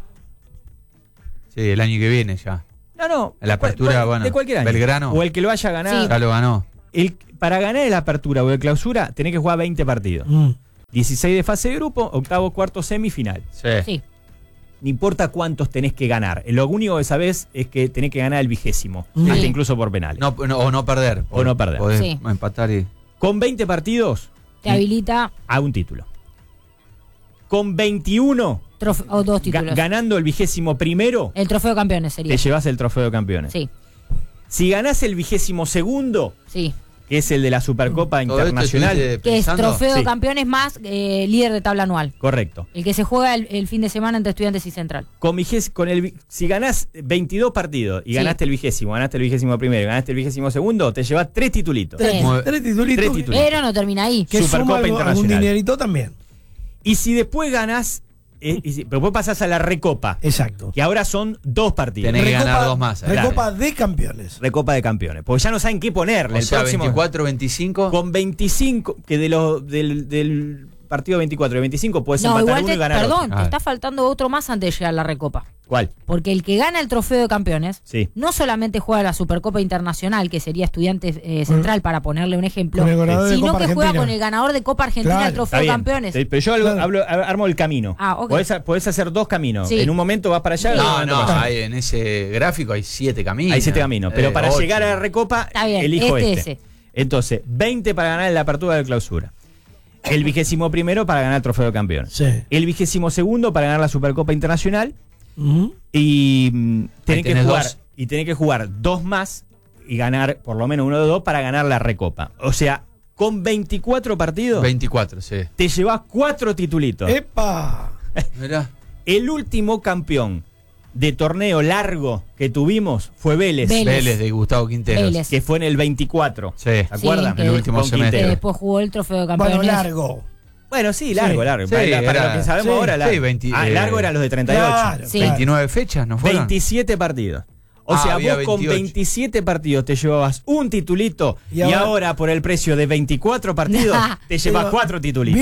C: Sí, el año que viene ya.
A: No.
C: La Apertura,
A: de cualquier año.
C: Belgrano.
A: O el que lo vaya a ganar.
C: Ya lo ganó.
A: Para ganar el Apertura o el Clausura, tenés que jugar 20 partidos. 16 de fase de grupo, octavo, cuarto, semifinal.
C: Sí.
A: ni importa cuántos tenés que ganar. Lo único que sabés es que tenés que ganar el 20º, hasta incluso por penales.
C: O no perder.
A: O no perder.
C: Podés empatar y...
A: Con 20 partidos
D: te habilita
A: a un título. Con 21
D: o 2 títulos.
A: Ganando el 21º,
D: el trofeo de campeones sería.
A: Te llevas el trofeo de campeones.
D: Sí.
A: Si ganás el 22º,
D: sí,
A: que es el de la Supercopa Internacional,
D: que es trofeo de campeones más líder de tabla anual.
A: Correcto.
D: El que se juega el fin de semana entre Estudiantes y Central.
A: Si ganás 22 partidos y ganaste el 20º, ganaste el 21º y ganaste el 22º, te llevas 3 titulitos.
B: Tres titulitos.
D: Pero no termina ahí.
B: Que Supercopa Internacional. Algún dinerito también.
A: Y si después ganás, después pasás a la Recopa.
B: Exacto.
A: Que ahora son 2 partidos.
C: Tenés que ganar 2 más.
B: Recopa de campeones.
A: Recopa de campeones. Porque ya no saben qué ponerle.
C: O sea, el próximo 24, 25.
A: Con 25, que del partido 24 y 25 puedes empatar uno y ganar
D: perdón,
A: otro.
D: Te está faltando otro más antes de llegar a la Recopa.
A: ¿Cuál?
D: Porque el que gana el trofeo de campeones no solamente juega la Supercopa Internacional, que sería Estudiantes Central, para ponerle un ejemplo, sino que juega con el ganador de Copa Argentina el trofeo de campeones.
A: Pero yo armo el camino.
D: Okay.
A: Podés hacer 2 caminos. En un momento vas para allá.
C: En ese gráfico hay 7 caminos.
A: Hay 7 caminos. Pero para 8. Llegar a la Recopa, elijo este. Entonces, 20 para ganar la apertura de clausura. El 21º para ganar el trofeo de campeones.
B: Sí.
A: El 22º para ganar la Supercopa Internacional. Y tenés que jugar 2 más y ganar por lo menos uno de 2 para ganar la Recopa. O sea, con 24 partidos
C: 24, sí.
A: Te llevas 4 titulitos.
B: ¡Epa!
C: Mirá.
A: El último campeón de torneo largo que tuvimos fue Vélez
C: de Gustavo Quinteros,
A: que fue en el 24.
C: Sí. ¿Se
A: acuerdan?
C: El último semestre.
D: Que después jugó el trofeo de campeones.
B: Bueno, largo.
A: Bueno, sí, largo.
C: Sí,
A: para lo que sabemos ahora, largo eran los de 38.
B: Claro,
C: 29 fechas, ¿no fueron?
A: 27 partidos. O sea, vos con 27 partidos te llevabas un titulito y ahora por el precio de 24 partidos te llevas 4 titulitos.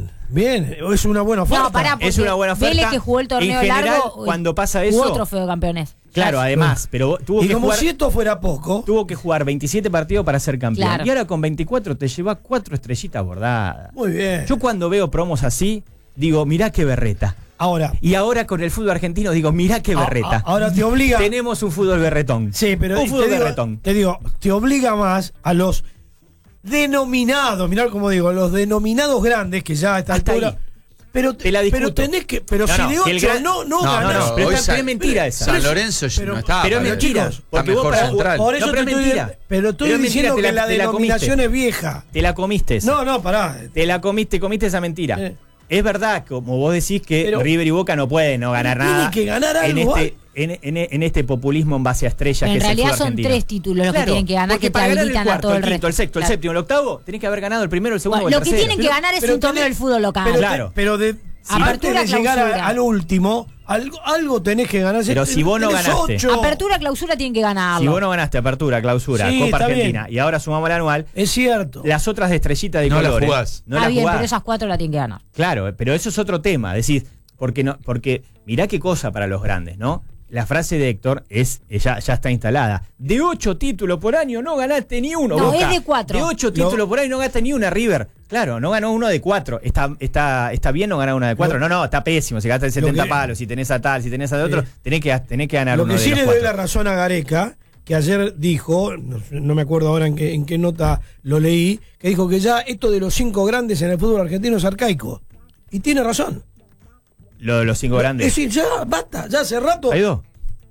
B: Bien, es una buena oferta.
D: No, pará,
A: es una buena oferta.
D: Vélez, que jugó el torneo
A: en general,
D: largo,
A: cuando pasa eso,
D: jugó trofeo de campeones.
A: Claro, además, pero tuvo
B: y
A: que
B: como
A: jugar,
B: si esto fuera poco,
A: tuvo que jugar 27 partidos para ser campeón.
D: Claro.
A: Y ahora con 24 te llevas 4 estrellitas bordadas.
B: Muy bien.
A: Yo cuando veo promos así, digo, mirá qué berreta. Y ahora con el fútbol argentino digo, mirá qué berreta.
B: Ahora te obliga.
A: Tenemos un fútbol berretón.
B: Sí, pero
A: un fútbol berretón.
B: Te digo, te obliga más a los denominados, mirá como digo, los denominados grandes que ya a esta altura. Pero tenés que. Pero si de 8 no ganás.
A: Pero es mentira esa.
C: San Lorenzo no estaba.
A: Pero es mentira.
C: Porque vos para jugar.
B: Por eso
A: es mentira.
B: Pero estoy diciendo que la denominación es vieja.
A: Te la comiste esa.
B: No, pará.
A: Te la comiste esa mentira. Es verdad, como vos decís, que River y Boca no pueden ganar nada.
B: Tienen que ganar algo.
A: En este populismo en base a estrellas que
D: en
A: es el fútbol
D: realidad son
A: argentino.
D: 3 títulos los que tienen que ganar, que te habilitan a todo el resto.
A: El sexto, el séptimo, el octavo, tenés que haber ganado el primero, el segundo,
D: lo
A: el tercero.
D: que tienen que ganar es un torneo del fútbol local.
A: Pero
B: antes de llegar al último, algo tenés que ganar.
A: Pero si vos no ganaste.
D: Apertura, clausura tienen que ganarlo.
A: Si vos no ganaste apertura, clausura, Copa Argentina y ahora sumamos el anual.
B: Es cierto.
A: Las otras de estrellita de
C: colores.
A: No las jugás.
D: Está bien, pero esas 4 la tienen que ganar.
A: Claro, pero eso es otro tema. Decís, porque mirá qué cosa para los grandes, ¿no? La frase de Héctor ya está instalada. De 8 títulos por año no ganaste ni uno.
D: No,
A: Boca.
D: es de 4.
A: De 8 títulos por año no ganaste ni una, River. Claro, no ganó uno de 4. ¿Está bien no ganar una de 4? No, está pésimo. Si gastas 70 palos, si tenés a tal, si tenés a de otro, tenés que ganar uno de 4. Lo que sí le doy
B: la razón a Gareca, que ayer dijo, no me acuerdo ahora en qué nota lo leí, que dijo que ya esto de los 5 grandes en el fútbol argentino es arcaico. Y tiene razón.
A: Lo de los 5 grandes.
B: Es decir, ya basta, ya hace rato.
A: ¿Ha ido?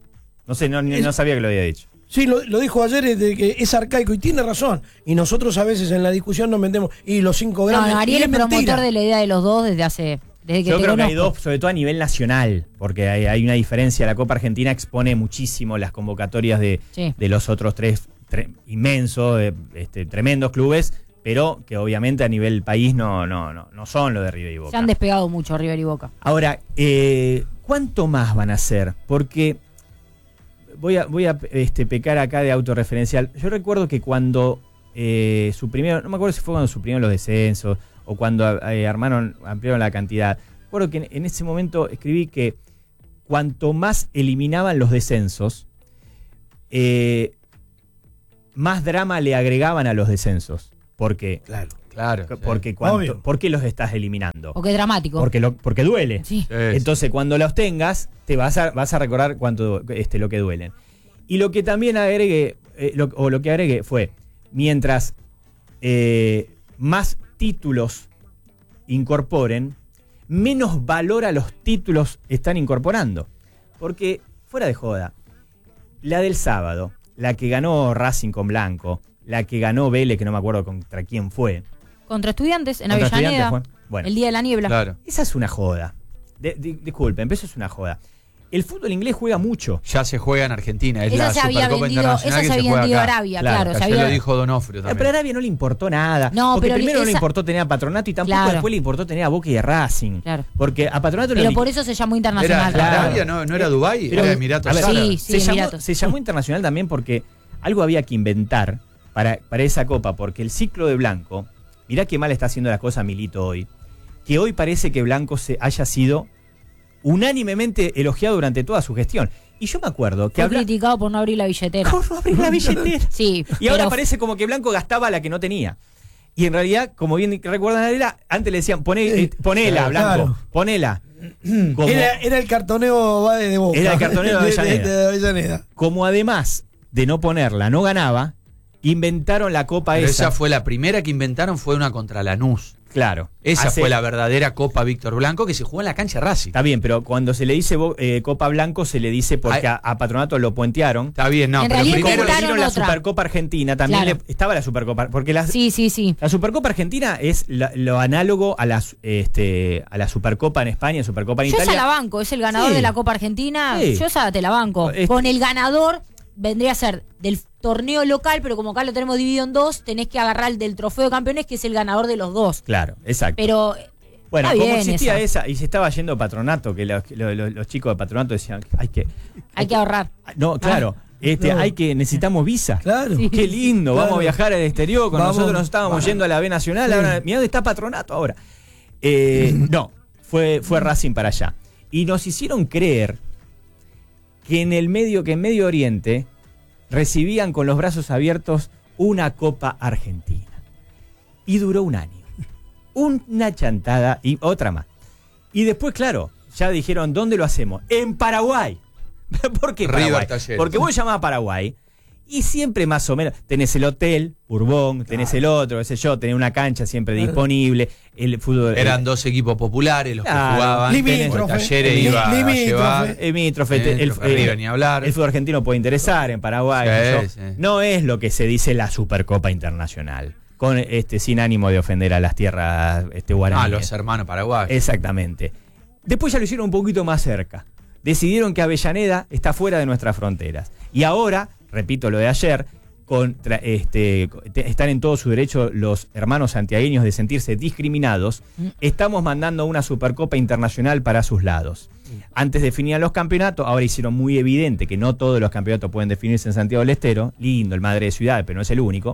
A: No sé, no sabía que lo había dicho.
B: Sí, lo dijo ayer, de que es arcaico y tiene razón. Y nosotros a veces en la discusión nos metemos, y los 5 grandes.
D: No, Ariel es promotor de la idea de los dos desde que
A: yo creo que hay dos, sobre todo a nivel nacional, porque hay una diferencia. La Copa Argentina expone muchísimo las convocatorias de los otros tres inmensos, tremendos clubes, pero que obviamente a nivel país no son los de River y Boca.
D: Se han despegado mucho River y Boca.
A: Ahora, ¿cuánto más van a hacer? Porque voy a pecar acá de autorreferencial. Yo recuerdo que cuando suprimieron, no me acuerdo si fue cuando suprimieron los descensos o cuando ampliaron la cantidad. Recuerdo que en ese momento escribí que cuanto más eliminaban los descensos, más drama le agregaban a los descensos. Porque,
C: claro.
A: Porque ¿por qué los estás eliminando?
D: Porque es dramático.
A: Porque duele.
D: Sí.
A: Entonces, cuando los tengas, te vas a recordar cuánto lo que duelen. Y lo que también agregué, lo que agregué fue, mientras más títulos incorporen, menos valor a los títulos están incorporando. Porque, fuera de joda, la del sábado, la que ganó Racing con Blanco, la que ganó Vélez, que no me acuerdo contra quién fue.
D: Contra Estudiantes, en Avellaneda,
A: bueno,
D: el día de la niebla.
C: Claro.
A: Esa es una joda. Disculpen, pero eso es una joda. El fútbol inglés juega mucho.
C: Ya se juega en Argentina, es
D: esa
C: la
D: se había
C: Supercopa
D: vendido,
C: Internacional
D: esa se
C: que se
D: había
C: juega
D: vendido a
C: acá.
D: Arabia, claro.
C: Ya lo dijo Donofrio también.
A: Pero a Arabia no le importó nada.
D: No,
A: porque
D: pero
A: primero no le
D: esa-
A: importó tener a Patronato y tampoco
D: Claro.
A: después le importó tener a Boca y a Racing.
D: Claro.
A: Porque a Patronato
D: Pero por eso se llamó
C: Era
D: internacional.
A: Claro.
C: Arabia, no era Dubái,
A: Pero-
C: era Emiratos
A: a ver,
C: Árabes.
D: Sí, Emiratos.
A: se llamó internacional también porque algo había que inventar para esa copa, porque el ciclo de Blanco, mirá qué mal está haciendo las cosas Milito hoy, que hoy parece que Blanco haya sido unánimemente elogiado durante toda su gestión. Y yo me acuerdo que
D: Fue criticado por no abrir la billetera.
A: ¿Cómo no abrir la billetera?
D: Sí.
A: Y ahora
D: pero-
A: parece como que Blanco gastaba la que no tenía. Y en realidad, como bien recuerdan, Adela, antes le decían, ponela, Blanco,
B: claro.
A: ponela. Como,
B: Era el cartoneo de Boca.
A: Era el cartoneo de Avellaneda.
B: de Avellaneda.
A: como además de no ponerla, no ganaba, inventaron la copa
C: Pero
A: esa.
C: esa fue la primera que inventaron, fue una contra Lanús.
A: Claro.
C: Esa fue la verdadera Copa Víctor Blanco que se jugó en la cancha Racing.
A: Está bien, pero cuando se le dice Copa Blanco, se le dice porque a Patronato lo puentearon.
C: Está bien, no,
D: En
C: pero
D: realidad
A: Y como
C: primero
A: le
D: inventaron
A: hicieron la
D: otra.
A: Supercopa Argentina, también
D: Claro.
A: estaba la Supercopa. Porque
D: Sí.
A: la Supercopa Argentina es lo análogo a la Supercopa en España, Supercopa en
D: Yo
A: Italia.
D: esa la banco, es el ganador
A: Sí.
D: de la Copa Argentina.
A: Sí.
D: Yo esa te la banco. Con el ganador vendría a ser del torneo local, pero como acá lo tenemos dividido en dos, tenés que agarrar el del trofeo de campeones, que es el ganador de los dos.
A: Claro, exacto.
D: Pero
A: Bueno,
D: está
A: como
D: bien
A: existía esa y se estaba yendo Patronato, que los chicos de Patronato decían, hay que
D: ahorrar.
A: No, claro.
B: no.
A: Necesitamos visa.
B: Claro.
D: Sí.
A: Qué lindo,
B: Claro.
A: vamos a viajar al exterior, nosotros nos estábamos yendo a la B Nacional,
B: Sí.
A: ahora, mirá dónde está Patronato ahora. No, fue Racing para allá. Y nos hicieron creer que en Medio Oriente recibían con los brazos abiertos una Copa Argentina. Y duró un año. Una chantada y otra más. Y después, claro, ya dijeron, ¿dónde lo hacemos? En Paraguay. ¿Por qué
C: River
A: Paraguay?
C: Talleres.
A: Porque vos llamás a Paraguay y siempre más o menos tenés el hotel, Bourbon, tenés el otro, qué sé yo, tenés una cancha siempre disponible, el fútbol.
C: Eran dos equipos populares los que
A: Claro.
C: jugaban.
B: Limítrofe.
C: Talleres iba a
B: Limítrofe.
C: llevar. River ni hablar.
A: El fútbol argentino puede interesar en Paraguay.
C: Sí,
A: qué sé yo.
C: sí.
A: No es lo que se dice la Supercopa Internacional, con sin ánimo de ofender a las tierras guaraníes.
C: Los hermanos paraguayos.
A: Exactamente. Después ya lo hicieron un poquito más cerca. Decidieron que Avellaneda está fuera de nuestras fronteras. Y ahora, repito lo de ayer, están en todo su derecho los hermanos santiagueños de sentirse discriminados. Estamos mandando una Supercopa Internacional para sus lados. Antes definían los campeonatos, ahora hicieron muy evidente que no todos los campeonatos pueden definirse en Santiago del Estero. Lindo, el madre de ciudades, pero no es el único.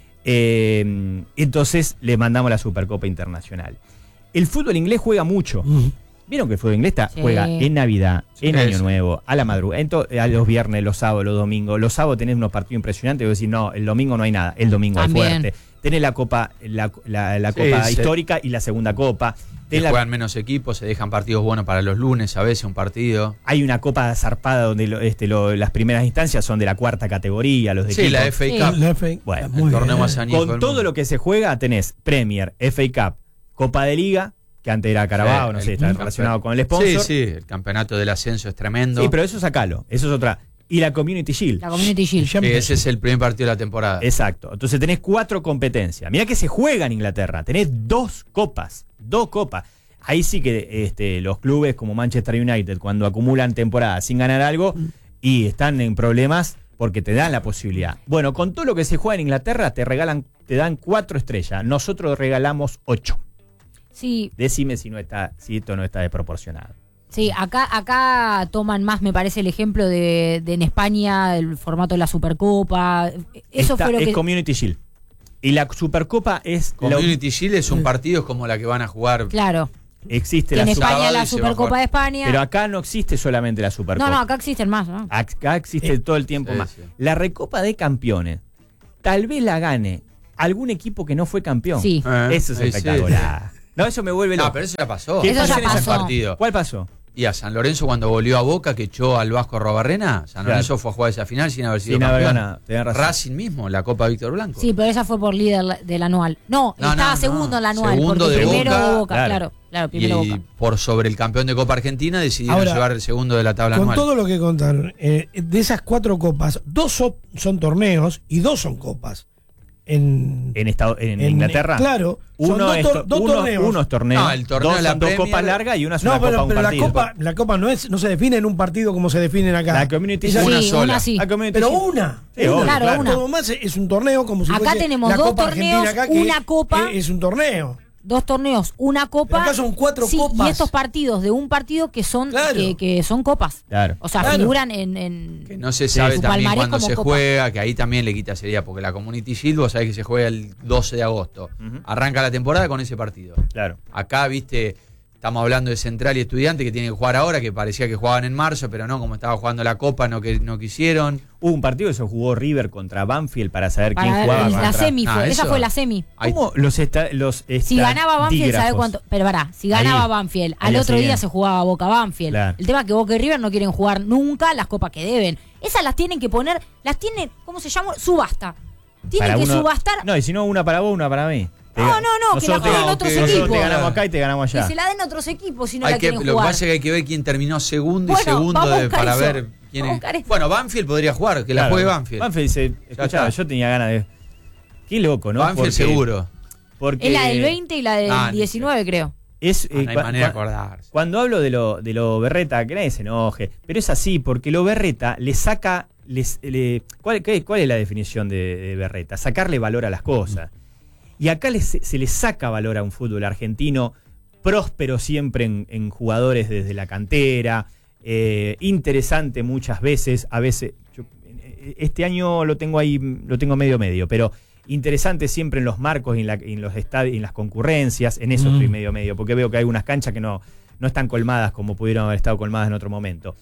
A: Entonces le mandamos la Supercopa Internacional. El fútbol inglés juega mucho. ¿Vieron que el fútbol inglés juega en Navidad, en Año Nuevo, a la madrugada, a los viernes, los sábados, los domingos? Los sábados tenés unos partidos impresionantes y vos decís, no, el domingo no hay nada, el domingo
D: También.
A: hay fuerte. Tenés la copa, la copa histórica y la segunda copa.
C: Juegan menos equipos, se dejan partidos buenos para los lunes, a veces un partido.
A: Hay una copa zarpada donde las primeras instancias son de la cuarta categoría, los de equipos.
C: La FA Cup.
B: La FA.
A: Bueno,
B: Muy
C: el torneo
B: bien.
C: más añejo
A: Con
C: del
A: todo
C: mundo.
A: lo que se juega tenés Premier, FA Cup, Copa de Liga, que antes era Carabao, no sé, está relacionado con el sponsor.
C: Sí, el campeonato del ascenso es tremendo.
A: Sí, pero eso sacalo, eso es otra. Y la Community Shield.
D: La Community Shield.
B: Ya
C: Ese es el primer partido de la temporada.
A: Exacto. Entonces tenés 4 competencias. Mirá que se juega en Inglaterra. Tenés 2 copas. 2 copas. Ahí sí que los clubes como Manchester United, cuando acumulan temporadas sin ganar algo, y están en problemas porque te dan la posibilidad. Bueno, con todo lo que se juega en Inglaterra, te dan 4 estrellas. Nosotros regalamos 8.
D: Sí,
A: Decime si esto no está desproporcionado.
D: sí, acá toman más, me parece, el ejemplo de en España, el formato de la Supercopa. Eso fue lo
A: es
D: que...
A: Community Shield. Y la Supercopa es...
C: Community Shield es un partido como la que van a jugar.
D: Claro.
A: Existe
D: Que en
A: la
D: España
C: Supercopa
D: la
C: y se va a
D: Supercopa
C: jugar.
D: de España.
A: Pero acá no existe solamente la Supercopa.
D: No, acá existen más, ¿no?
A: Acá existe todo el tiempo
C: Sí,
A: más.
C: sí.
A: La Recopa de Campeones, tal vez la gane algún equipo que no fue campeón.
D: Sí.
A: Eso es espectacular. No, eso me vuelve loco.
C: No, pero eso ya pasó.
A: ¿Qué
D: Eso
A: pasó
D: ya
A: en ese
D: pasó.
A: partido? ¿Cuál pasó?
C: Y a San Lorenzo cuando volvió a Boca, que echó al Vasco Arrobarrena, San Lorenzo fue a jugar esa final sin haber sido campeón. Racing mismo, la Copa Víctor Blanco.
D: Sí, pero esa fue por líder del anual. No, estaba segundo en la anual.
C: Segundo
D: porque
C: de
D: primero
C: Boca,
D: de Boca, claro, primero
C: y
D: Boca.
C: por sobre el campeón de Copa Argentina decidieron
B: Ahora,
C: llevar el segundo de la tabla anual.
B: Con todo lo que contaron, de esas 4 copas, 2 son torneos y 2 son copas. En
A: Inglaterra,
B: claro,
A: uno
B: son dos torneos.
A: Uno es torneo,
C: No, el torneo
A: dos
C: de la
A: son dos
C: Premier.
A: copas largas y una es una
B: No,
A: copa un
B: pero
A: partido.
B: la copa no se define en un partido como se definen acá.
A: La Community
B: Esa-
C: una
D: Sí,
C: sola.
D: una sí.
A: La Community
B: pero
A: Shield.
B: una.
A: Sí, obvio,
D: claro, una.
B: Todo más es un torneo como si
D: Acá
B: fuese
D: tenemos
B: la
D: 2
B: Copa Argentina
D: torneos,
B: acá, que
D: una copa.
B: es un torneo.
D: 2 torneos, una copa.
B: Pero acá son 4
D: sí,
B: copas.
D: Y estos partidos de un partido que son
B: Claro.
D: que son copas.
A: Claro.
D: O sea,
B: Claro.
D: figuran en
C: Que no se sabe
D: su
C: también
D: palmarés
C: cuándo
D: como
C: se
D: copa.
C: juega, que ahí también le quita seriedad, porque la Community Shield, vos sabés que se juega el 12 de agosto.
A: Ujú.
C: Arranca la temporada con ese partido.
A: Claro.
C: Acá, viste, estamos hablando de Central y Estudiante que tienen que jugar ahora, que parecía que jugaban en marzo, pero no, como estaba jugando la Copa, no quisieron.
A: Hubo un partido que se jugó River contra Banfield para saber quién
D: Para
A: jugaba
D: la
A: contra...
D: semi
C: Ah,
D: esa
C: eso.
D: fue la semi.
A: ¿Cómo los
D: Si ganaba Banfield, ¿sabes cuánto? Pero pará, si ganaba
A: Ahí,
D: Banfield,
A: al
D: al
A: día
D: otro día
A: siguiente.
D: se jugaba Boca Banfield.
A: Claro.
D: El tema es que Boca y River no quieren jugar nunca las copas que deben. Esas las tienen que poner, ¿cómo se llama? Subasta. Tienen
A: Para
D: que
A: uno-
D: subastar.
A: No, y si no, una para vos, una para mí.
D: No, que la jueguen otros
A: nosotros
D: equipos.
A: te ganamos acá y te ganamos
D: Que
A: allá.
D: se la den otros equipos si no
C: Hay
D: la
C: que,
D: quieren
C: lo que
D: jugar.
C: pasa es que hay que ver quién terminó segundo y
D: Bueno,
C: segundo
D: vamos a buscar
C: para
D: eso.
C: ver quién
D: Vamos a
C: es.
D: buscar eso.
C: Bueno, Banfield podría jugar, que la
A: Claro.
C: juegue Banfield.
A: Banfield dice, escuchá,
C: está.
A: yo tenía ganas de... Qué loco, ¿no?
C: Banfield
A: Porque-
C: seguro.
A: Porque
D: Es la del 20 y la del
C: Ah,
D: 19, creo.
A: Es,
C: No hay manera de acordarse.
A: Cuando hablo de lo Berreta, que nadie se enoje, pero es así, porque lo Berreta le saca... ¿Cuál es la definición de Berreta? Sacarle valor a las cosas. Y acá se le saca valor a un fútbol argentino próspero siempre en jugadores desde la cantera, interesante muchas veces, a veces... este año lo tengo medio, pero interesante siempre en los marcos y en los estadios, en las concurrencias, en eso estoy medio, porque veo que hay unas canchas que no están colmadas como pudieron haber estado colmadas en otro momento.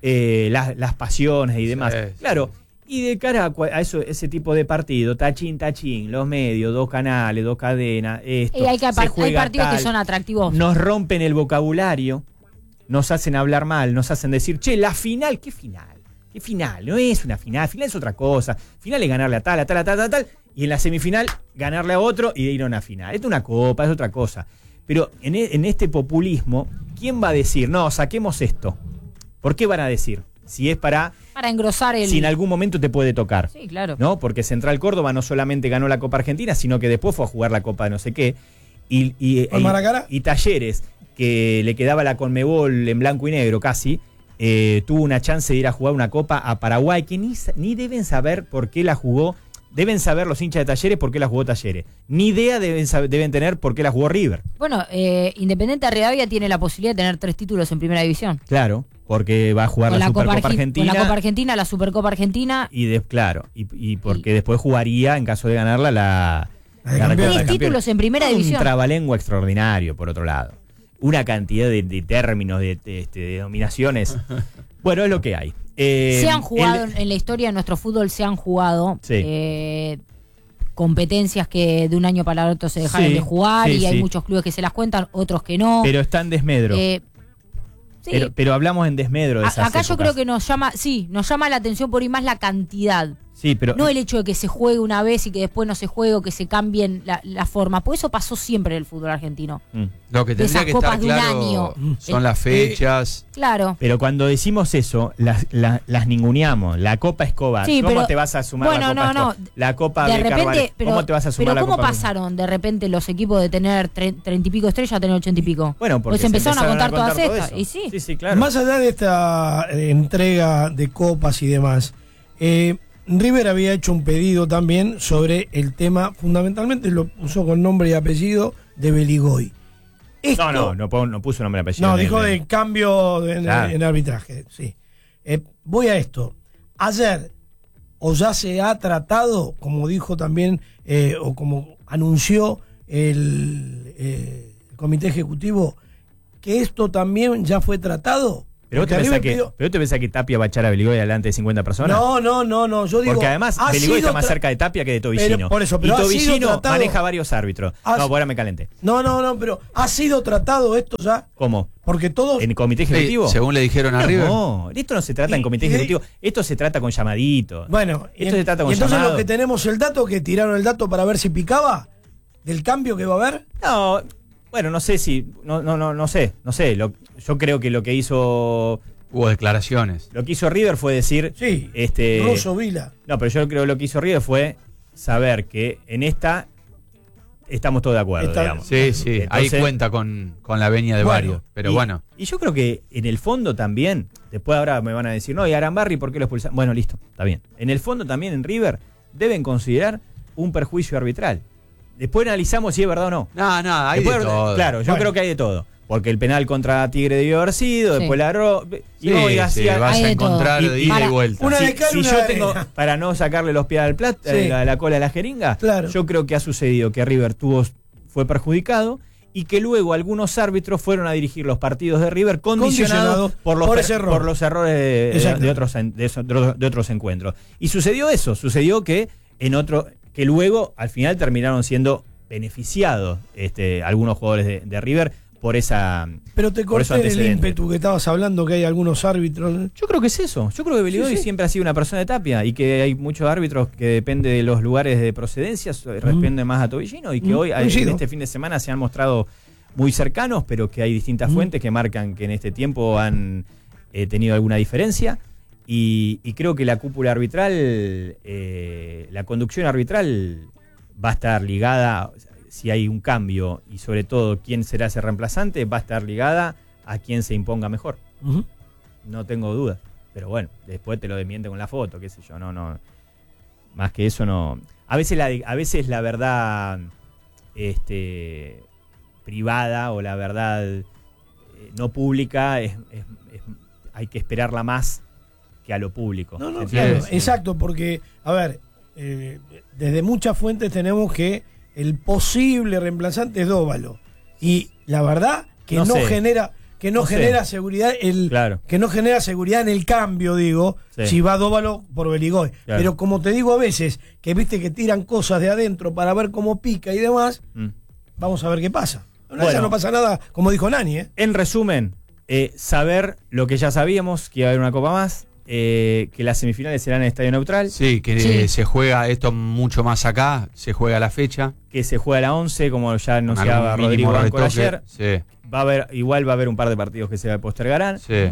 A: Las pasiones y demás.
C: Sí.
A: Claro, y de cara a ese tipo de partido, tachín, los medios, 2 canales, 2 cadenas, esto,
D: Hay
A: se juega
D: partidos
A: tal,
D: que son atractivos.
A: nos rompen el vocabulario, nos hacen hablar mal, nos hacen decir, che, la final, ¿qué final? ¿Qué final? No es una final es otra cosa. Final es ganarle a tal, y en la semifinal ganarle a otro y ir a una final. Esto es una copa, es otra cosa. Pero en este populismo, ¿quién va a decir, no, saquemos esto? ¿Por qué van a decir? Si es para
D: engrosar el...
A: si en algún momento te puede tocar.
D: Sí, claro.
A: ¿No? Porque Central Córdoba no solamente ganó la Copa Argentina, sino que después fue a jugar la Copa de no sé qué. Y Talleres, que le quedaba la Conmebol en blanco y negro casi, tuvo una chance de ir a jugar una Copa a Paraguay, que ni deben saber por qué la jugó. Deben saber los hinchas de Talleres por qué la jugó Talleres. Ni idea deben tener por qué la jugó River.
D: Bueno, Independiente Rivadavia tiene la posibilidad de tener 3 títulos en Primera División.
A: Claro, porque va a jugar
D: Con
A: la Supercopa
D: Con
A: Argentina.
D: la Copa Argentina, la Supercopa Argentina.
A: Y porque después jugaría, en caso de ganarla, la
B: de campeón.
D: 10
A: campeón.
D: títulos en Primera
A: Un
D: División.
A: trabalengua extraordinario, por otro lado. Una cantidad de términos, de denominaciones. Bueno, es lo que hay.
D: Se han jugado, en la historia de nuestro fútbol se han jugado competencias que de un año para el otro se dejaron de jugar y hay muchos clubes que se las cuentan, otros que no.
A: Pero está en desmedro.
D: Sí.
A: Pero hablamos en desmedro de esas
D: Acá yo
A: épocas.
D: creo que nos llama la atención por ahí más la cantidad.
A: Sí, pero
D: No el hecho de que se juegue una vez y que después no se juegue o que se cambien la forma. Por eso pasó siempre en el fútbol argentino.
C: Lo que
D: De esas
C: tendría que
D: copas
C: estar
D: de un
C: claro
D: año.
C: son las fechas.
D: Claro.
A: Pero cuando decimos eso, las ninguneamos. La Copa Escobar.
D: Sí,
A: ¿Cómo
D: pero-
A: te vas a sumar
D: bueno,
A: la Copa
D: no,
A: Escobar? La Copa
D: De
A: de
D: repente,
A: Carvalho. ¿Cómo te vas a sumar
D: pero
A: la
D: ¿cómo
A: Copa?
D: pasaron de repente los equipos de tener 30 y pico estrellas a tener 80 y pico?
A: Bueno, porque
D: pues empezaron a contar todas
A: todo
D: estas.
A: eso.
D: Y sí.
A: Sí, claro.
B: Más allá de esta entrega de copas y demás, River había hecho un pedido también sobre el tema, fundamentalmente lo puso con nombre y apellido de Beligoy.
A: No puso nombre y apellido.
B: No, dijo de cambio en arbitraje, sí. Voy a esto. Ayer, o ya se ha tratado, como dijo también, o como anunció el comité ejecutivo, que esto también ya fue tratado
A: Pero vos te pensás que Tapia va a echar a Beligoy delante de 50 personas.
B: No. Yo digo.
A: Porque además Beligoy está más cerca de Tapia que de Tobillino.
B: Pero
A: y Tobillino maneja varios árbitros. Ahora me calenté.
B: No, pero ¿ha sido tratado esto ya?
A: ¿Cómo?
B: Porque todos.
A: ¿En comité ejecutivo?
C: Según le dijeron a River.
A: No, esto no se trata en comité ejecutivo. Esto se trata con llamadito.
B: Bueno,
A: esto se trata con
B: entonces
A: llamado.
B: Lo que tenemos el dato, que tiraron el dato para ver si picaba del cambio que va a haber.
A: No, bueno, no sé si. No sé. Yo creo que lo que hizo.
C: Hubo declaraciones.
A: Lo que hizo River fue decir.
B: Sí. Russo Vila.
A: No, pero yo creo que lo que hizo River fue saber que en esta estamos todos de acuerdo, digamos.
C: Sí. Entonces, ahí cuenta con la venia de varios. Pero bueno.
A: Y yo creo que en el fondo también, después ahora me van a decir, no, y Arambarri, ¿por qué lo expulsaron? Bueno, listo, está bien. En el fondo también en River deben considerar un perjuicio arbitral. Después analizamos si es verdad o no.
C: No, hay de todo.
A: Claro, yo creo que hay de todo. Porque el penal contra Tigre debió haber sido, después la
C: vas a encontrar de ida y vuelta.
A: Si yo tengo, para no sacarle los pies al plato, la cola a la jeringa, yo creo que ha sucedido que River fue perjudicado y que luego algunos árbitros fueron a dirigir los partidos de River condicionados por los errores de otros encuentros. Y sucedió que que luego al final terminaron siendo beneficiados algunos jugadores de River por esa.
B: Pero te corté el ímpetu que estabas hablando, que hay algunos árbitros.
A: Yo creo que es eso. Yo creo que Beligoy siempre ha sido una persona de Tapia y que hay muchos árbitros que depende de los lugares de procedencia, responden más a Tobillino y que hoy, en este fin de semana, se han mostrado muy cercanos, pero que hay distintas fuentes que marcan que en este tiempo han tenido alguna diferencia. Y creo que la cúpula arbitral, la conducción arbitral va a estar ligada. Si hay un cambio y sobre todo quién será ese reemplazante, va a estar ligada a quién se imponga mejor. No tengo dudas. Pero bueno, después te lo desmiente con la foto, qué sé yo. No. Más que eso no. A veces la verdad privada o la verdad no pública hay que esperarla más que a lo público.
B: No, claro, exacto, porque, a ver, desde muchas fuentes tenemos que el posible reemplazante es Dóvalo. Y la verdad que no genera seguridad que no genera seguridad en el cambio, digo, si va Dóvalo por Beligoy. Claro. Pero como te digo a veces, que viste que tiran cosas de adentro para ver cómo pica y demás, vamos a ver qué pasa. Ya no pasa nada, como dijo Nani.
A: En resumen, saber lo que ya sabíamos, que iba a haber una copa más, que las semifinales serán en estadio neutral.
C: Sí, que se juega esto mucho más acá, se juega la fecha.
A: Que se juega a la 11, como ya anunciaba Rodrigo Banco ayer.
C: Sí.
A: Va a haber un par de partidos que se postergarán.
C: Sí.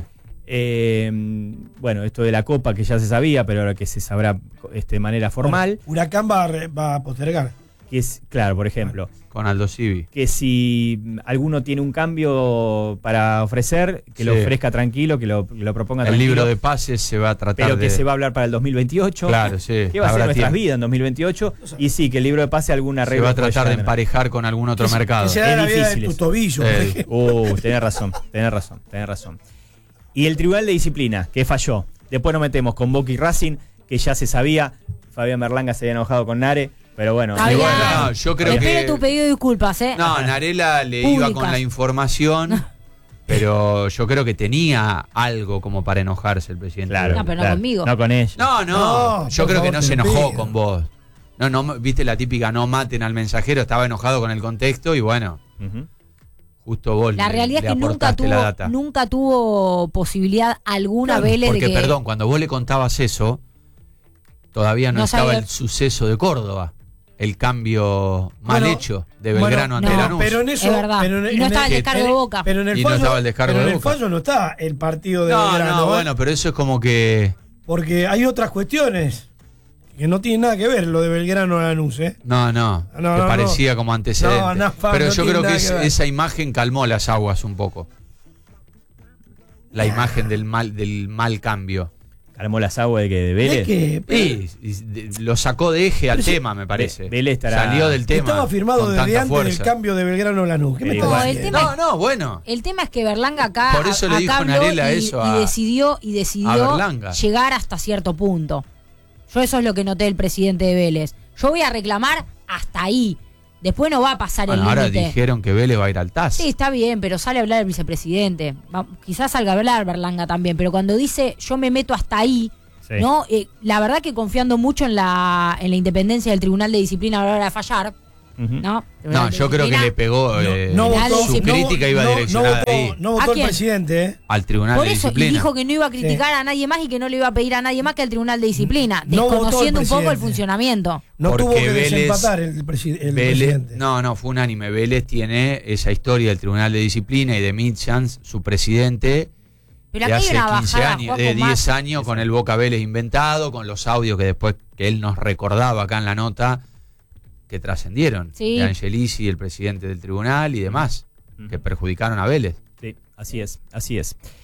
A: Bueno, esto de la Copa que ya se sabía, pero ahora que se sabrá de manera formal.
B: Bueno, Huracán va a postergar.
A: Que es, claro, por ejemplo.
C: Con Aldo Civi.
A: Que si alguno tiene un cambio para ofrecer, que lo ofrezca tranquilo, que lo proponga tranquilo.
C: El libro de pases se va a tratar
A: pero que se va a hablar para el 2028.
C: Claro, sí.
A: Que va a ser nuestras vidas en 2028. Y sí, que el libro de pase alguna regla.
C: Se va a tratar de emparejar con algún otro mercado.
B: Que sea la vida de tu tobillo.
A: Tenés razón. Y el Tribunal de Disciplina, que falló. Después nos metemos con Boca y Racing, que ya se sabía. Fabián Berlanga se había enojado con Nare. Pero bueno,
C: yo creo
D: que tu pedido de disculpas,
C: No, Narela le iba con la información, pero yo creo que tenía algo como para enojarse el presidente.
A: Claro,
D: no, pero no conmigo.
A: No con ella.
C: No, yo creo que no se enojó con vos. No, viste la típica no maten al mensajero, estaba enojado con el contexto y bueno. Justo vos
D: la realidad es que nunca tuvo posibilidad alguna Vélez
C: porque,
D: de que...
C: perdón, cuando vos le contabas eso, todavía no estaba el suceso de Córdoba. El cambio mal hecho de Belgrano ante Lanús.
B: Pero en eso,
D: es verdad. Y no estaba el descargo de Boca.
B: Pero en el fallo no está el partido de Belgrano.
C: No, bueno, pero eso es como que...
B: Porque hay otras cuestiones que no tienen nada que ver lo de Belgrano a Lanús,
C: No, que parecía como antecedente. Pero yo creo que esa imagen calmó las aguas un poco. La imagen del mal cambio.
A: Calmó las aguas de Vélez.
C: Lo sacó de eje al tema, me parece.
A: Vélez
C: salió del tema.
B: Estaba firmado desde antes del cambio de Belgrano a Lanús. ¿Qué me estás diciendo?
C: Bueno.
D: El tema es que Berlanga acá
C: por eso le dijo Narela eso
D: y decidió llegar hasta cierto punto. Yo eso es lo que noté del presidente de Vélez. Yo voy a reclamar hasta ahí. Después no va a pasar el límite.
C: Ahora dijeron que Vélez va a ir al TAS.
D: Sí, está bien, pero sale a hablar el vicepresidente. Quizás salga a hablar Berlanga también, pero cuando dice yo me meto hasta ahí, ¿no? La verdad que confiando mucho en la independencia del Tribunal de Disciplina a la hora de fallar, ¿no?
C: Yo creo que le pegó su crítica iba direccionada ahí.
B: No votó el presidente,
C: al Tribunal de Disciplina.
D: Por eso, y dijo que no iba a criticar a nadie más y que no le iba a pedir a nadie más que al Tribunal de Disciplina, desconociendo un poco el funcionamiento.
B: No tuvo que desempatar el presidente.
C: No, fue unánime. Vélez tiene esa historia del Tribunal de Disciplina y de Mitchans, su presidente,
D: pero
C: de hace 15 años, de 10 años, con el Boca Vélez inventado, con los audios que después que él nos recordaba acá en la nota, que trascendieron, de Angelici, el presidente del tribunal y demás, que perjudicaron a Vélez.
A: Sí, así es.